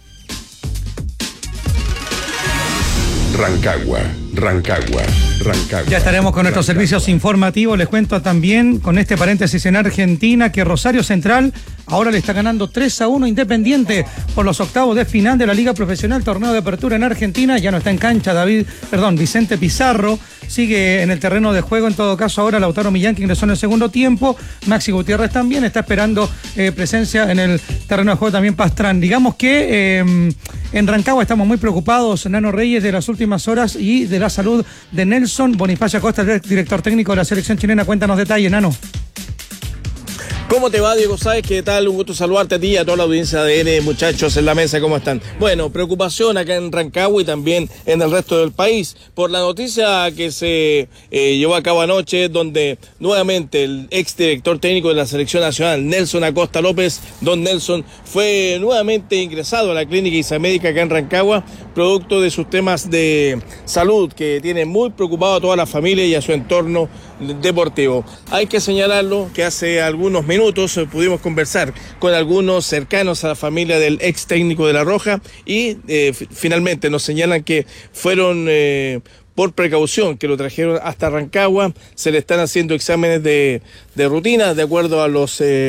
Rancagua, Rancagua, Rancagua. Ya estaremos con nuestros servicios informativos. Les cuento también, con este paréntesis en Argentina, que Rosario Central ahora le está ganando tres a uno Independiente por los octavos de final de la Liga Profesional, torneo de apertura en Argentina. Ya no está en cancha David, perdón, Vicente Pizarro, sigue en el terreno de juego. En todo caso, ahora Lautaro Millán, que ingresó en el segundo tiempo. Maxi Gutiérrez también está esperando eh, presencia en el terreno de juego también Pastrán. Digamos que eh, en Rancagua estamos muy preocupados, Nano Reyes, de las últimas horas y de la salud de Nelson Bonifacio Acosta, el director técnico de la selección chilena. Cuéntanos detalles, Nano. ¿Cómo te va, Diego Sáez? ¿Qué tal? Un gusto saludarte a ti y a toda la audiencia de A D N, muchachos, en la mesa, ¿cómo están? Bueno, preocupación acá en Rancagua y también en el resto del país por la noticia que se eh, llevó a cabo anoche, donde nuevamente el exdirector técnico de la Selección Nacional, Nelson Acosta López, don Nelson, fue nuevamente ingresado a la clínica Isamédica acá en Rancagua, producto de sus temas de salud que tiene muy preocupado a toda la familia y a su entorno deportivo. Hay que señalarlo que hace algunos minutos pudimos conversar con algunos cercanos a la familia del ex técnico de La Roja y eh, finalmente nos señalan que fueron eh, por precaución que lo trajeron hasta Rancagua. Se le están haciendo exámenes de, de rutina de acuerdo a los eh,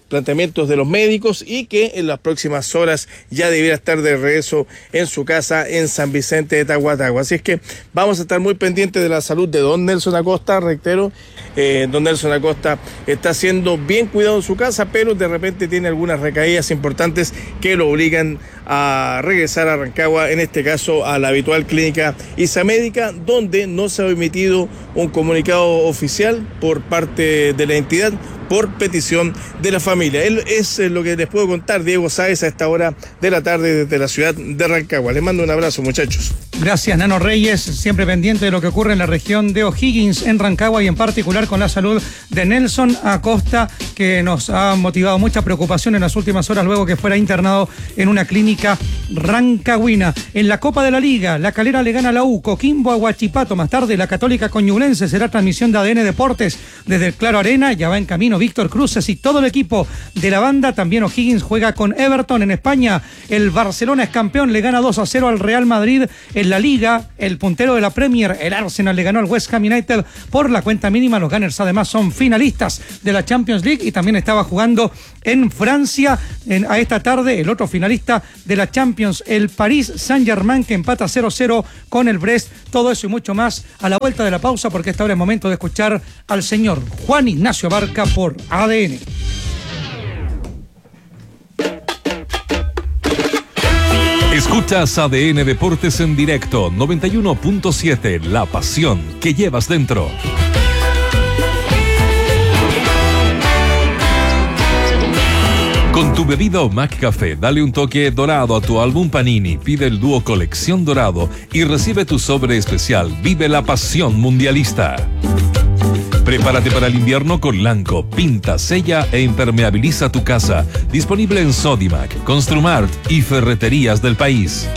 planteamientos de los médicos y que en las próximas horas ya debiera estar de regreso en su casa en San Vicente de Tahuatahua. Así es que vamos a estar muy pendientes de la salud de don Nelson Acosta, reitero, eh, don Nelson Acosta está siendo bien cuidado en su casa, pero de repente tiene algunas recaídas importantes que lo obligan a regresar a Rancagua, en este caso a la habitual clínica Isamédica, donde no se ha emitido un comunicado oficial por parte de la entidad por petición de la familia. Él es lo que les puedo contar, Diego Sáez, a esta hora de la tarde desde la ciudad de Rancagua. Les mando un abrazo, muchachos. Gracias, Nano Reyes, siempre pendiente de lo que ocurre en la región de O'Higgins, en Rancagua, y en particular con la salud de Nelson Acosta, que nos ha motivado mucha preocupación en las últimas horas luego que fuera internado en una clínica rancagüina. En la Copa de la Liga, La Calera le gana a la U, Coquimbo a Huachipato. Más tarde, la Católica con Ñublense. Será transmisión de A D N Deportes desde el Claro Arena. Ya va en camino Víctor Cruces y todo el equipo de la banda. También O'Higgins juega con Everton. En España, el Barcelona es campeón, le gana dos a cero al Real Madrid. En la Liga, el puntero de la Premier, el Arsenal, le ganó al West Ham United por la cuenta mínima. Los Gunners además son finalistas de la Champions League, y también estaba jugando en Francia en, a esta tarde el otro finalista de la Champions, el Paris Saint-Germain, que empata cero cero con el Brest. Todo eso y mucho más a la vuelta de la pausa, porque esta hora es momento de escuchar al señor Juan Ignacio Barca por A D N. Escuchas A D N Deportes en directo, noventa y uno punto siete, la pasión que llevas dentro. Con tu bebida o McCafé, dale un toque dorado a tu álbum Panini, pide el dúo Colección Dorado y recibe tu sobre especial Vive la Pasión Mundialista. Prepárate para el invierno con Lanco, pinta, sella e impermeabiliza tu casa. Disponible en Sodimac, Construmart y ferreterías del país.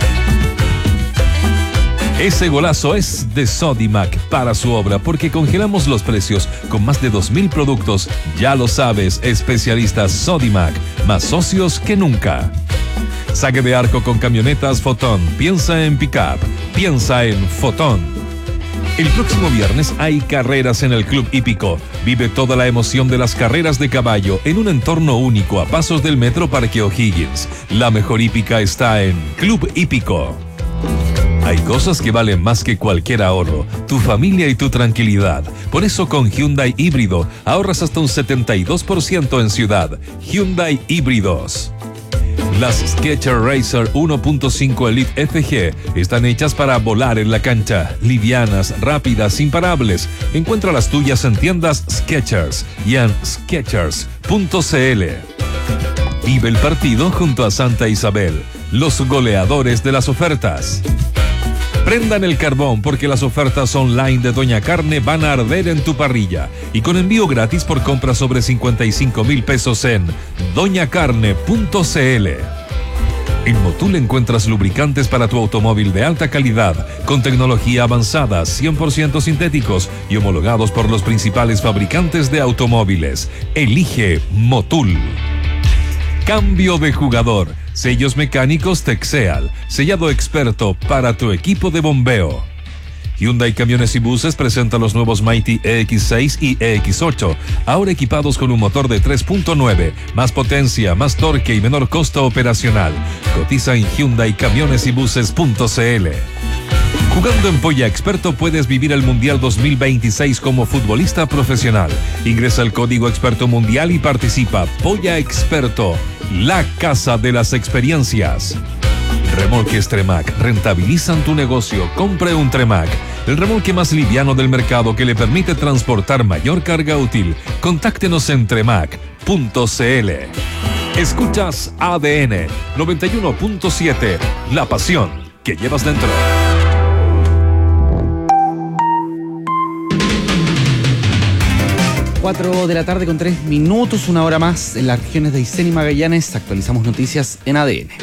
Ese golazo es de Sodimac para su obra, porque congelamos los precios con más de dos mil productos. Ya lo sabes, especialistas Sodimac, más socios que nunca. Saque de arco con camionetas Fotón. Piensa en pickup, piensa en Fotón. El próximo viernes hay carreras en el Club Hípico. Vive toda la emoción de las carreras de caballo en un entorno único a pasos del Metro Parque O'Higgins. La mejor hípica está en Club Hípico. Hay cosas que valen más que cualquier ahorro, tu familia y tu tranquilidad. Por eso con Hyundai Híbrido ahorras hasta un setenta y dos por ciento en ciudad. Hyundai Híbridos. Las Skechers Racer uno punto cinco Elite F G están hechas para volar en la cancha. Livianas, rápidas, imparables. Encuentra las tuyas en tiendas Skechers y en skechers punto c l. Vive el partido junto a Santa Isabel, los goleadores de las ofertas. Prendan el carbón, porque las ofertas online de Doña Carne van a arder en tu parrilla, y con envío gratis por compra sobre cincuenta y cinco mil pesos en doña carne punto c l. En Motul encuentras lubricantes para tu automóvil de alta calidad, con tecnología avanzada, cien por ciento sintéticos y homologados por los principales fabricantes de automóviles. Elige Motul. Cambio de jugador. Sellos mecánicos Texeal, sellado experto para tu equipo de bombeo. Hyundai Camiones y Buses presenta los nuevos Mighty E X seis y E X ocho, ahora equipados con un motor de tres punto nueve, más potencia, más torque y menor costo operacional. Cotiza en hyundai camiones y buses punto c l. Jugando en Polla Experto puedes vivir el Mundial dos mil veintiséis como futbolista profesional. Ingresa el código Experto Mundial y participa. Polla Experto, la casa de las experiencias. Remolques Tremac rentabilizan tu negocio. Compre un Tremac, el remolque más liviano del mercado que le permite transportar mayor carga útil. Contáctenos en tremac punto c l. Escuchas A D N noventa y uno punto siete, la pasión que llevas dentro. cuatro de la tarde con tres minutos, una hora más en las regiones de Aysén y Magallanes. Actualizamos noticias en A D N.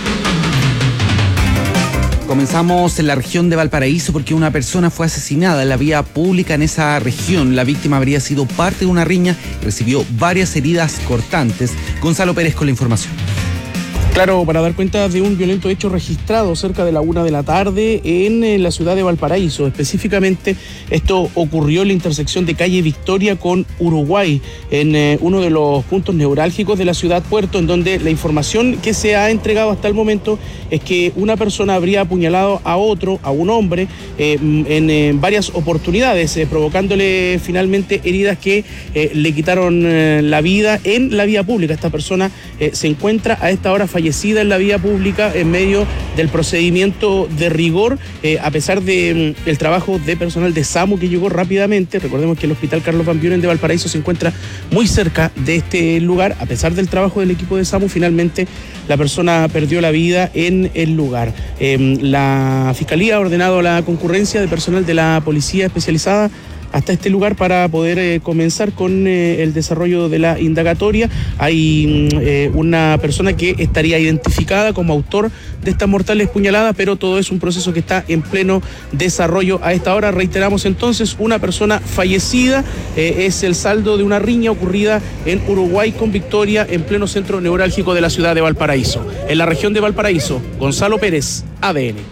Comenzamos en la región de Valparaíso, porque una persona fue asesinada en la vía pública en esa región. La víctima habría sido parte de una riña y recibió varias heridas cortantes. Gonzalo Pérez con la información. Claro, para dar cuenta de un violento hecho registrado cerca de la una de la tarde en, en la ciudad de Valparaíso. Específicamente, esto ocurrió en la intersección de calle Victoria con Uruguay, en eh, uno de los puntos neurálgicos de la ciudad Puerto, en donde la información que se ha entregado hasta el momento es que una persona habría apuñalado a otro, a un hombre, eh, en eh, varias oportunidades, eh, provocándole finalmente heridas que eh, le quitaron eh, la vida en la vía pública. Esta persona eh, se encuentra a esta hora fallecida en la vía pública en medio del procedimiento de rigor, eh, a pesar del de, mm, trabajo de personal de SAMU que llegó rápidamente. Recordemos que el Hospital Carlos Van Buren de Valparaíso se encuentra muy cerca de este lugar. A pesar del trabajo del equipo de SAMU, finalmente la persona perdió la vida en el lugar. Eh, la Fiscalía ha ordenado la concurrencia de personal de la Policía Especializada hasta este lugar para poder eh, comenzar con eh, el desarrollo de la indagatoria. Hay eh, una persona que estaría identificada como autor de estas mortales puñaladas, pero todo es un proceso que está en pleno desarrollo a esta hora. Reiteramos entonces, una persona fallecida, eh, es el saldo de una riña ocurrida en Uruguay con Victoria, en pleno centro neurálgico de la ciudad de Valparaíso. En la región de Valparaíso, Gonzalo Pérez, A D N.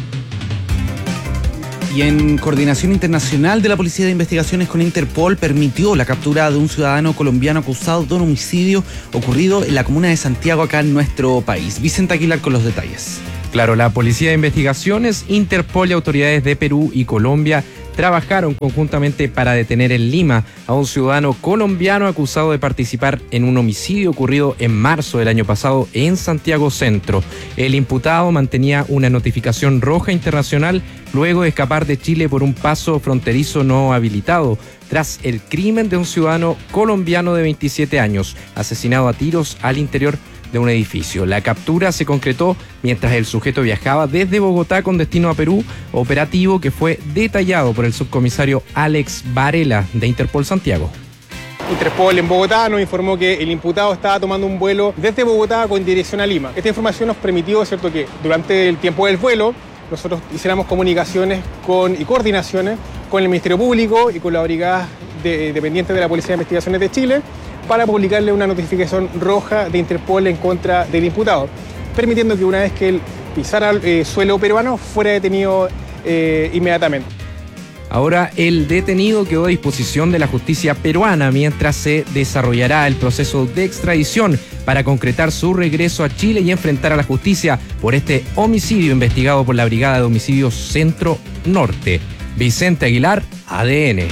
Y en coordinación internacional de la Policía de Investigaciones con Interpol permitió la captura de un ciudadano colombiano acusado de un homicidio ocurrido en la comuna de Santiago, acá en nuestro país. Vicente Aguilar con los detalles. Claro, la Policía de Investigaciones, Interpol y autoridades de Perú y Colombia trabajaron conjuntamente para detener en Lima a un ciudadano colombiano acusado de participar en un homicidio ocurrido en marzo del año pasado en Santiago Centro. El imputado mantenía una notificación roja internacional luego de escapar de Chile por un paso fronterizo no habilitado, tras el crimen de un ciudadano colombiano de veintisiete años, asesinado a tiros al interior de un edificio. La captura se concretó mientras el sujeto viajaba desde Bogotá con destino a Perú, operativo que fue detallado por el subcomisario Alex Varela de Interpol Santiago. Interpol en Bogotá nos informó que el imputado estaba tomando un vuelo desde Bogotá con dirección a Lima. Esta información nos permitió, ¿cierto?, que durante el tiempo del vuelo nosotros hiciéramos comunicaciones con, y coordinaciones con el Ministerio Público y con la brigada de, dependiente de la Policía de Investigaciones de Chile para publicarle una notificación roja de Interpol en contra del imputado, permitiendo que una vez que él pisara el eh, suelo peruano fuera detenido eh, inmediatamente. Ahora el detenido quedó a disposición de la justicia peruana mientras se desarrollará el proceso de extradición para concretar su regreso a Chile y enfrentar a la justicia por este homicidio investigado por la Brigada de Homicidios Centro Norte. Vicente Aguilar, A D N.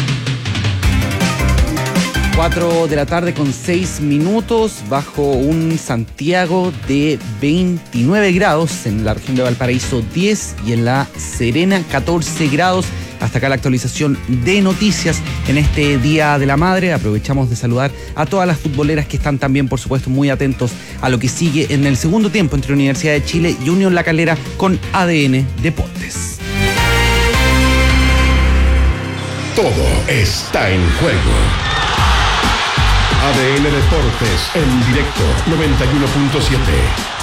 cuatro de la tarde con seis minutos, bajo un Santiago de veintinueve grados, en la región de Valparaíso diez y en La Serena catorce grados. Hasta acá la actualización de noticias en este Día de la Madre. Aprovechamos de saludar a todas las futboleras que están también, por supuesto, muy atentos a lo que sigue en el segundo tiempo entre Universidad de Chile y Unión La Calera con A D N Deportes. Todo está en juego. A D N Deportes en directo noventa y uno punto siete.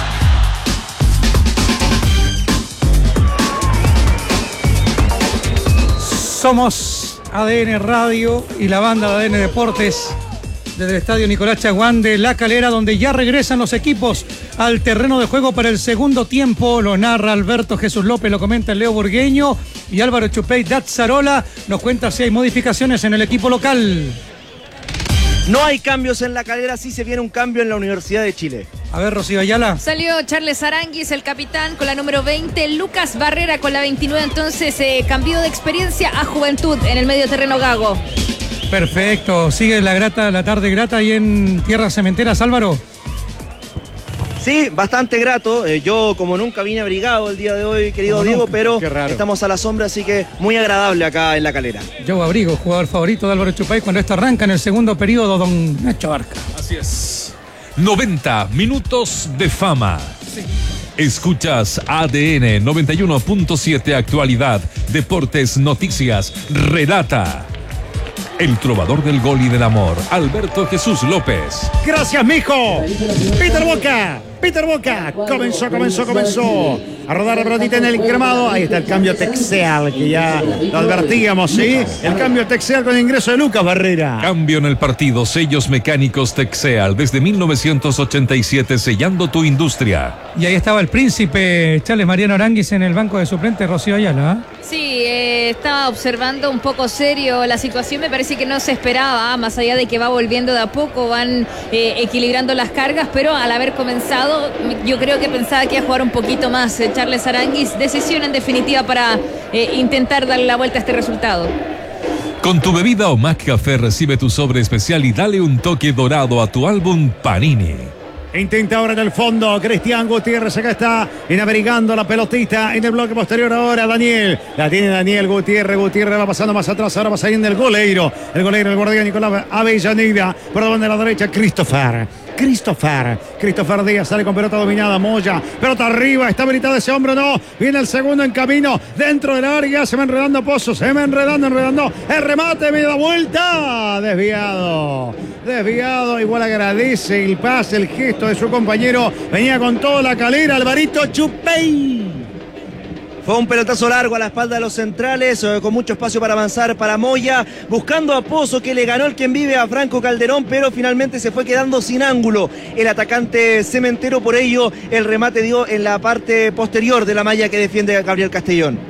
Somos A D N Radio y la banda de A D N Deportes desde el estadio Nicolás Chaguán de La Calera, donde ya regresan los equipos al terreno de juego para el segundo tiempo. Lo narra Alberto Jesús López, lo comenta Leo Burgueño y Álvaro Chupey Dazzarola nos cuenta si hay modificaciones en el equipo local. No hay cambios en La Calera, sí se viene un cambio en la Universidad de Chile. A ver, Rocío Ayala. Salió Charles Aranguis, el capitán, con la número veinte. Lucas Barrera con la veintinueve. Entonces, eh, cambió de experiencia a Juventud en el medio terreno Gago. Perfecto. Sigue la grata, la tarde grata ahí en Tierras Cementeras, Álvaro. Sí, bastante grato. Eh, yo, como nunca, vine abrigado el día de hoy, querido Diego, pero estamos a la sombra, así que muy agradable acá en La Calera. Yo abrigo, jugador favorito de Álvaro Chupay cuando esto arranca en el segundo periodo, don Nacho Barca. Así es. noventa minutos de fama. Sí. Escuchas A D N noventa y uno punto siete, actualidad, deportes, noticias, relata el trovador del gol y del amor, Alberto Jesús López. Gracias, mijo. Peter Boca. Peter Boca. Comenzó, comenzó, comenzó. A rodar la pelotita en el cremado. Ahí está el cambio Texeal, que ya lo advertíamos, ¿sí? El cambio Texeal con el ingreso de Lucas Barrera. Cambio en el partido. Sellos mecánicos Texeal. Desde mil novecientos ochenta y siete, sellando tu industria. Y ahí estaba el príncipe Charles Mariano Aranguis en el banco de suplentes, Rocío Ayala. Sí, eh, estaba observando un poco serio la situación, me parece que no se esperaba, más allá de que va volviendo de a poco, van eh, equilibrando las cargas, pero al haber comenzado, yo creo que pensaba que iba a jugar un poquito más eh, Charles Aranguis. Decisión en definitiva para eh, intentar darle la vuelta a este resultado. Con tu bebida o McCafé recibe tu sobre especial y dale un toque dorado a tu álbum Panini. Intenta ahora en el fondo Cristian Gutiérrez, acá está enamericando la pelotita en el bloque posterior ahora Daniel, la tiene Daniel Gutiérrez, Gutiérrez va pasando más atrás, ahora va saliendo el goleiro, el goleiro, el guardián Nicolás Avellaneda, por la banda de la derecha Christopher, Christopher, Christopher Díaz sale con pelota dominada, Moya, pelota arriba, está habilitado ese hombre, no, viene el segundo en camino, dentro del área, se va enredando Pozo, se va enredando, enredando, el remate, media vuelta, desviado, desviado, igual agradece el pase, el gesto de su compañero, venía con toda la calera, Alvarito Chupey. Fue un pelotazo largo a la espalda de los centrales, eh, con mucho espacio para avanzar para Moya, buscando a Pozo, que le ganó el quien vive a Franco Calderón, pero finalmente se fue quedando sin ángulo el atacante cementero, por ello el remate dio en la parte posterior de la malla que defiende a Gabriel Castellón.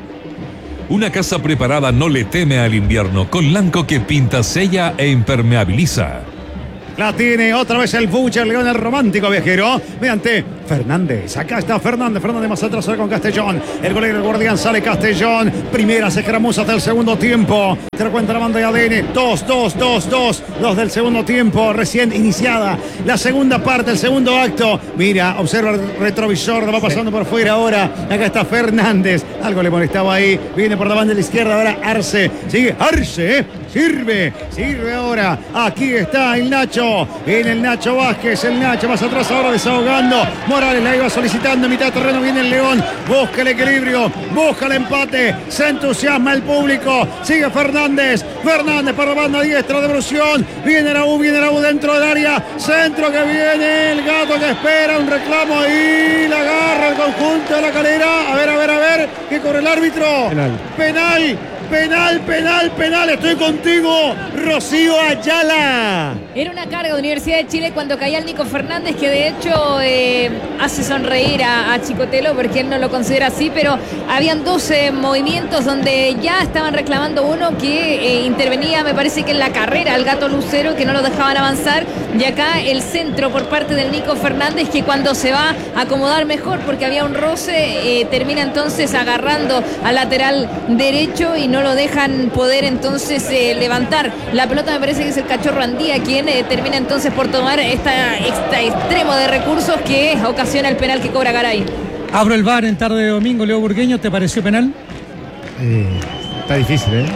Una casa preparada no le teme al invierno, con Lanco que pinta, sella e impermeabiliza. La tiene otra vez el Butcher, León, el romántico viajero, mediante Fernández. Acá está Fernández, Fernández más atrás con Castellón. El golero, el guardián, sale Castellón. Primera se escaramuza hasta el segundo tiempo. Te lo cuenta la banda de A D N. Dos, dos, dos, dos. Dos del segundo tiempo, recién iniciada. La segunda parte, el segundo acto. Mira, observa el retrovisor, va pasando por fuera ahora. Acá está Fernández. Algo le molestaba ahí. Viene por la banda de la izquierda ahora Arce. Sigue Arce, ¿eh? Sirve, sirve ahora. Aquí está el Nacho. Viene el Nacho Vázquez, el Nacho más atrás ahora desahogando. Morales la iba solicitando en mitad de terreno. Viene el León, busca el equilibrio, busca el empate. Se entusiasma el público. Sigue Fernández, Fernández para la banda diestra, devolución. Viene la U, viene la U dentro del área. Centro que viene, el Gato que espera un reclamo ahí. La agarra el conjunto de la Calera. A ver, a ver, a ver. ¿Qué corre el árbitro? Penal. Penal. Penal, penal, penal, estoy contigo, Rocío Ayala. Era una carga de Universidad de Chile cuando caía el Nico Fernández, que de hecho eh, hace sonreír a, a Chicotelo porque él no lo considera así, pero habían dos eh, movimientos donde ya estaban reclamando uno que eh, intervenía, me parece que en la carrera, al Gato Lucero, que no lo dejaban avanzar, y acá el centro por parte del Nico Fernández, que cuando se va a acomodar mejor porque había un roce, eh, termina entonces agarrando al lateral derecho y no lo dejan poder entonces eh, levantar la pelota. Me parece que es el Cachorro Andía quien eh, termina entonces por tomar esta, esta extremo de recursos que ocasiona el penal que cobra Garay. Abro el V A R en tarde de domingo, Leo Burgueño, ¿te pareció penal? Eh, está difícil, ¿eh?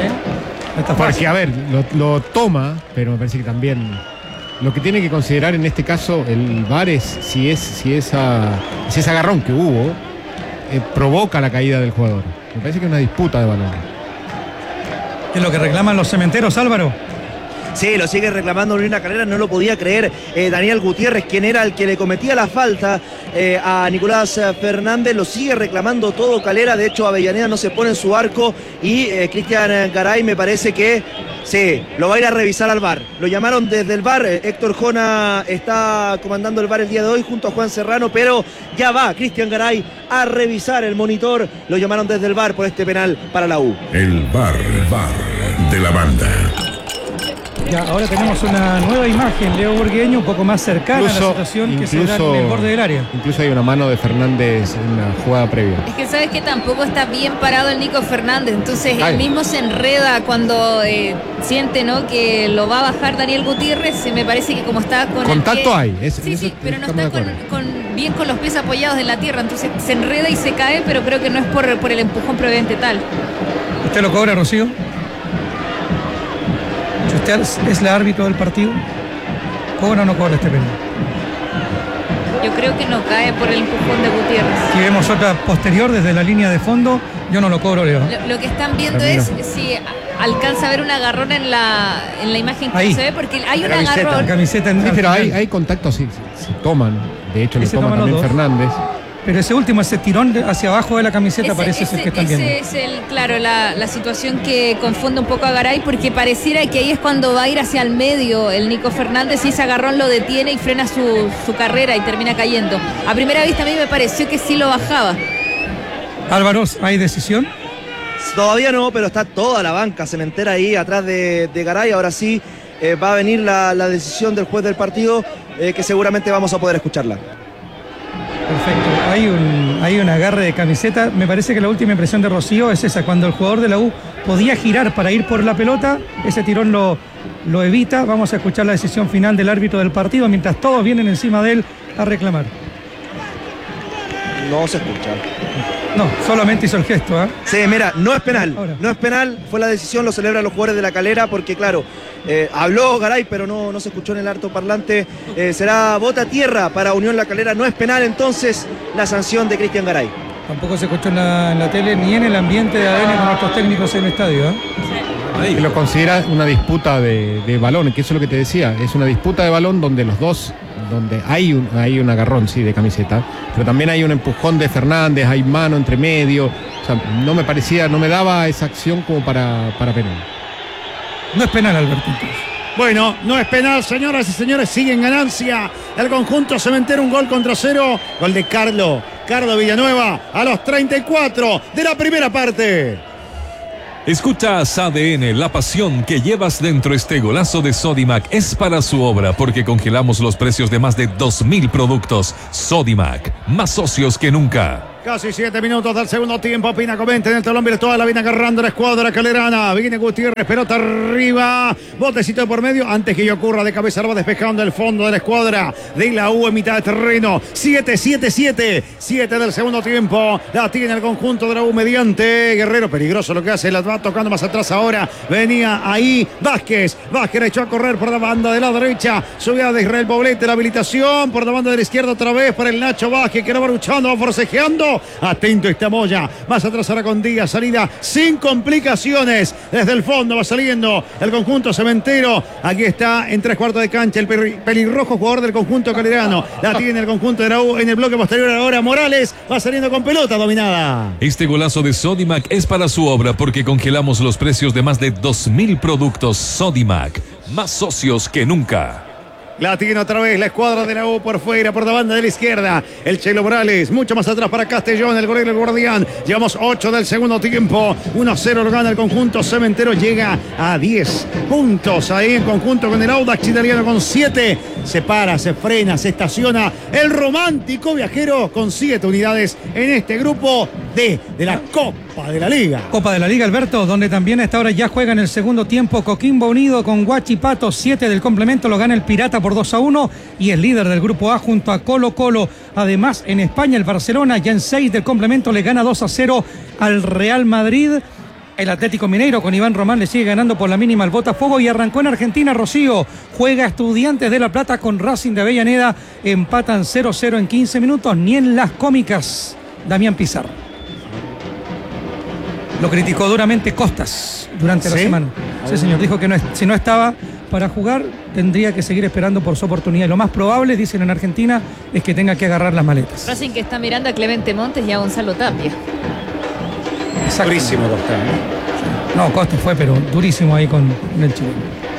Sí. Está Porque, fácil. a ver, lo, lo toma, pero me parece que también lo que tiene que considerar en este caso el V A R es si, es, si, esa, si ese agarrón que hubo eh, provoca la caída del jugador. Me parece que es una disputa de balón. Es lo que reclaman los cementeros, Álvaro. Sí, lo sigue reclamando Lorena Calera, no lo podía creer eh, Daniel Gutiérrez, quien era el que le cometía la falta eh, a Nicolás Fernández, lo sigue reclamando todo Calera. De hecho Avellaneda no se pone en su arco y eh, Cristian Garay me parece que sí, lo va a ir a revisar al V A R. Lo llamaron desde el V A R, Héctor Jona está comandando el V A R el día de hoy junto a Juan Serrano, pero ya va Cristian Garay a revisar el monitor. Lo llamaron desde el V A R por este penal para la U. El V A R, V A R de la banda. Ya, ahora tenemos una nueva imagen, Leo Burgueño, un poco más cercana Incluso- a la situación que se da incluso- en el borde del área. Incluso hay una mano de Fernández en una jugada previa. Es que sabes que tampoco está bien parado el Nico Fernández, entonces Ay. él mismo se enreda cuando eh, siente, ¿no?, que lo va a bajar Daniel Gutiérrez. Me parece que como está con Contacto el pie, hay, es- sí, eso sí, pero no estamos está de con, acuerdo. con- bien con los pies apoyados en la tierra, entonces se enreda y se cae, pero creo que no es por, por el empujón previamente tal. ¿Usted lo cobra, Rocío? Si usted es- es el árbitro del partido, ¿cobra o no cobra este penal? Yo creo que no cae por el empujón de Gutiérrez. Si vemos otra posterior desde la línea de fondo, yo no lo cobro, Leo. Lo, lo que están viendo Para mí es no. si alcanza a ver un agarrón en la, en la imagen que Ahí. no se ve, porque hay un Camiseta, agarrón. camiseta en- Sí, al pero hay, final. hay contactos, sí, sí, sí, toman. De hecho, lo Ese toma toman los también dos. Fernández. Pero ese último, ese tirón de- hacia abajo de la camiseta Ese- parece ser ese- que están ese viendo. es el, claro, la, la situación que confunde un poco a Garay, porque pareciera que ahí es cuando va a ir hacia el medio el Nico Fernández y ese agarrón lo detiene y frena su, su carrera y termina cayendo. A primera vista a mí me pareció que sí lo bajaba. Álvaro, ¿hay decisión? Todavía no, pero está toda la banca cementera ahí atrás de, de Garay. Ahora sí eh, va a venir la, la decisión del juez del partido, eh, que seguramente vamos a poder escucharla. Perfecto. Hay un, hay un agarre de camiseta. Me parece que la última impresión de Rocío es esa. Cuando el jugador de la U podía girar para ir por la pelota, ese tirón lo, lo evita. Vamos a escuchar la decisión final del árbitro del partido mientras todos vienen encima de él a reclamar. No se escucha. No, solamente hizo el gesto, ¿ah? Sí, mira, no es penal. Ahora. No es penal, fue la decisión, lo celebran los jugadores de la Calera, porque claro, eh, habló Garay, pero no, no se escuchó en el altoparlante. Eh, será bota tierra para Unión La Calera, no es penal entonces la sanción de Cristian Garay. Tampoco se escuchó en la, en la tele ni en el ambiente de A D N con nuestros técnicos en el estadio, ¿ah? Que lo considera una disputa de, de balón, que eso es lo que te decía, es una disputa de balón donde los dos, donde hay un, hay un agarrón, sí, de camiseta, pero también hay un empujón de Fernández, hay mano entre medio, o sea, no me parecía, no me daba esa acción como para, para penal. No es penal, Albertito. Bueno, no es penal, señoras y señores, sigue en ganancia el conjunto cementero, un gol contra cero, gol de Carlos, Carlos Villanueva a los treinta y cuatro de la primera parte. Escuchas A D N, la pasión que llevas dentro. Este golazo de Sodimac es para su obra, porque congelamos los precios de más de dos mil productos. Sodimac, más socios que nunca. Casi siete minutos del segundo tiempo. Pina comenta en el talón virtual. La viene agarrando la escuadra calerana. Viene Gutiérrez, pelota arriba. Botecito por medio. Antes que yo ocurra de cabeza, lo va despejando el fondo de la escuadra de la U en mitad de terreno. siete, siete, siete. siete del segundo tiempo. La tiene el conjunto de la U mediante Guerrero. Peligroso lo que hace. La va tocando más atrás ahora. Venía ahí Vázquez. Vázquez echó a correr por la banda de la derecha. Subía de Israel Poblete. La habilitación por la banda de la izquierda otra vez para el Nacho Vázquez, que no va luchando, va forcejeando. Atento está Moya. Más atrás ahora con Díaz. Salida sin complicaciones. Desde el fondo va saliendo el conjunto cementero. Aquí está en tres cuartos de cancha el pelirrojo jugador del conjunto calerano. La tiene el conjunto de la U en el bloque posterior. Ahora Morales va saliendo con pelota dominada. Este golazo de Sodimac es para su obra, porque congelamos los precios de más de dos mil productos. Sodimac, más socios que nunca. La tiene otra vez la escuadra de la U por fuera, por la banda de la izquierda. El Chelo Morales, mucho más atrás para Castellón, el golero, el guardián. Llevamos ocho del segundo tiempo. uno a cero lo gana el conjunto cementero. Llega a diez puntos ahí en conjunto con el Audax italiano con siete. Se para, se frena, se estaciona. El romántico viajero con siete unidades en este grupo D de la Copa de la Liga. Copa de la Liga, Alberto, donde también a esta hora ya juega en el segundo tiempo Coquimbo Unido con Huachipato. siete del complemento lo gana el Pirata por dos a uno y es líder del grupo A junto a Colo Colo. Además, en España el Barcelona ya en seis del complemento le gana dos a cero al Real Madrid. El Atlético Mineiro con Iván Román le sigue ganando por la mínima al Botafogo, y arrancó en Argentina Rocío. Juega Estudiantes de La Plata con Racing de Avellaneda. Empatan cero a cero en quince minutos. Ni en las cómicas, Damián Pizarro. Lo criticó duramente Costas durante ¿Sí? la semana. Sí, señor. Dijo que no, si no estaba para jugar, tendría que seguir esperando por su oportunidad. Y lo más probable, dicen en Argentina, es que tenga que agarrar las maletas. Racing que está mirando a Clemente Montes y a Gonzalo Tapia. Exacto. Durísimo Costa, ¿eh? No, Costas fue, pero durísimo ahí con el chileno.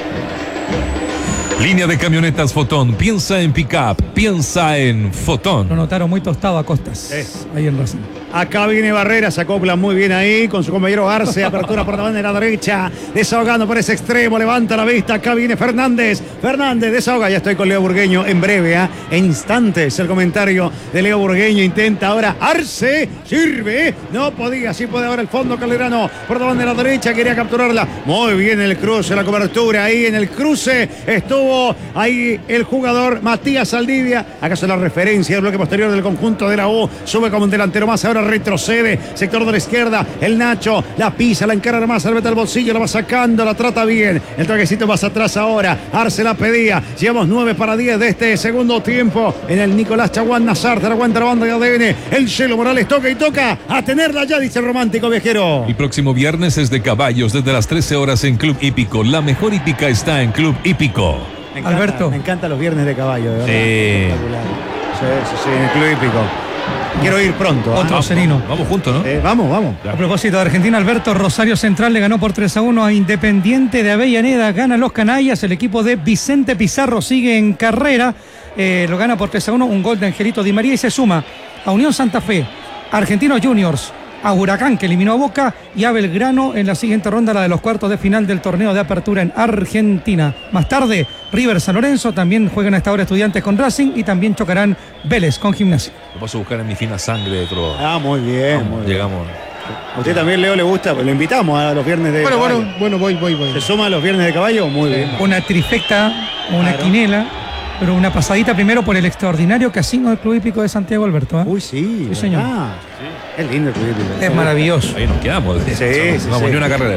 Línea de camionetas Fotón. Piensa en pick-up, piensa en Lo Fotón. notaron muy tostado a Costas. Eh. Ahí en Racing. Acá viene Barrera, se acopla muy bien ahí con su compañero Arce, apertura por la banda de la derecha, desahogando por ese extremo, levanta la vista, acá viene Fernández, Fernández desahoga, ya estoy con Leo Burgueño en breve, ¿eh? en instantes el comentario de Leo Burgueño, intenta ahora Arce, sirve, no podía, sí puede ahora el fondo Calderano por la banda de la derecha, quería capturarla, muy bien el cruce, la cobertura ahí en el cruce, estuvo ahí el jugador Matías Saldivia, acaso la referencia del bloque posterior del conjunto de la U, sube como un delantero más ahora retrocede. Sector de la izquierda, el Nacho, la pisa, la encara nomás, la mete al bolsillo, la va sacando, la trata bien. El traguecito más atrás ahora. Arce la pedía. Llevamos nueve para diez de este segundo tiempo. En el Nicolás Chaguán Nazar, te aguanta la banda de A D N. El Chelo Morales toca y toca a tenerla ya, dice el romántico viajero. El próximo viernes es de caballos desde las trece horas en Club Hípico. La mejor hípica está en Club Hípico. Me encanta, Alberto. Me encantan los viernes de caballo, de verdad. Sí. Espectacular. Sí, sí, sí, en el Club Hípico. Quiero ir pronto. Otro ¿eh? Serino. Vamos juntos, ¿no? Eh, vamos, vamos. A propósito de Argentina, Alberto, Rosario Central le ganó por tres a uno a Independiente de Avellaneda. Gana los canallas. El equipo de Vicente Pizarro sigue en carrera. Eh, lo gana por tres a uno. Un gol de Angelito Di María y se suma a Unión Santa Fe, Argentinos Juniors, a Huracán, que eliminó a Boca, y a Belgrano en la siguiente ronda, la de los cuartos de final del torneo de apertura en Argentina. Más tarde, River San Lorenzo, también juegan a esta hora Estudiantes con Racing y también chocarán Vélez con Gimnasia. Lo paso a buscar en mi fina sangre de Trova. Ah, muy bien, Vamos, muy bien. llegamos. ¿A usted también, Leo, le gusta? Pues lo invitamos a los viernes de Bueno, caballo. bueno, bueno, voy, voy, voy. ¿Se suma a los viernes de caballo? Muy bien. Una trifecta, una Claro. quinela, pero una pasadita primero por el extraordinario casino del Club Hípico de Santiago, Alberto. ¿eh? Uy, sí. Sí, señor. Ah, es lindo el Club Hípico. Es maravilloso. Ahí nos quedamos. Sí, sí, Vamos, sí. ni una carrera.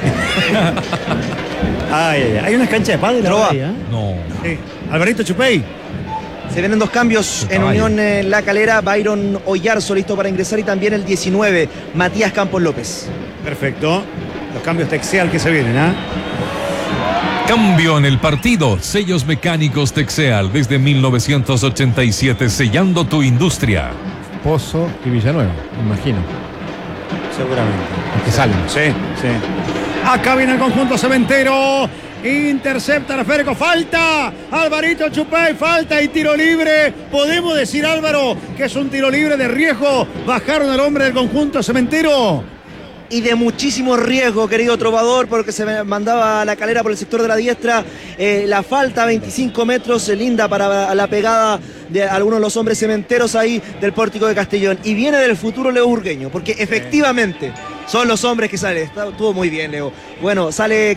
Ay, ay, ay. Hay unas canchas de pádel Trova. ahora ahí, ¿eh? No. Sí. Alvarito Chupey. Se vienen dos cambios en Unión eh, La Calera. Byron Oyarzo listo para ingresar y también el diecinueve, Matías Campos López. Perfecto. Los cambios Texeal que se vienen, ¿ah? Cambio en el partido. Sellos mecánicos Texeal desde mil novecientos ochenta y siete, sellando tu industria. Pozo y Villanueva, imagino. Seguramente. Los que salen. Sí, sí. Acá viene el conjunto cementero. Intercepta la Federico. Falta. Alvarito Chupay. Falta y tiro libre. Podemos decir, Álvaro, que es un tiro libre de riesgo. Bajaron al hombre del conjunto cementero. Y de muchísimo riesgo, querido trovador, porque se mandaba a La Calera por el sector de la diestra. Eh, la falta, veinticinco metros, eh, linda para la pegada de algunos de los hombres cementeros ahí del pórtico de Castellón. Y viene del futuro Leo Burgueño, porque efectivamente son los hombres que salen. Está- Estuvo muy bien, Leo. Bueno, sale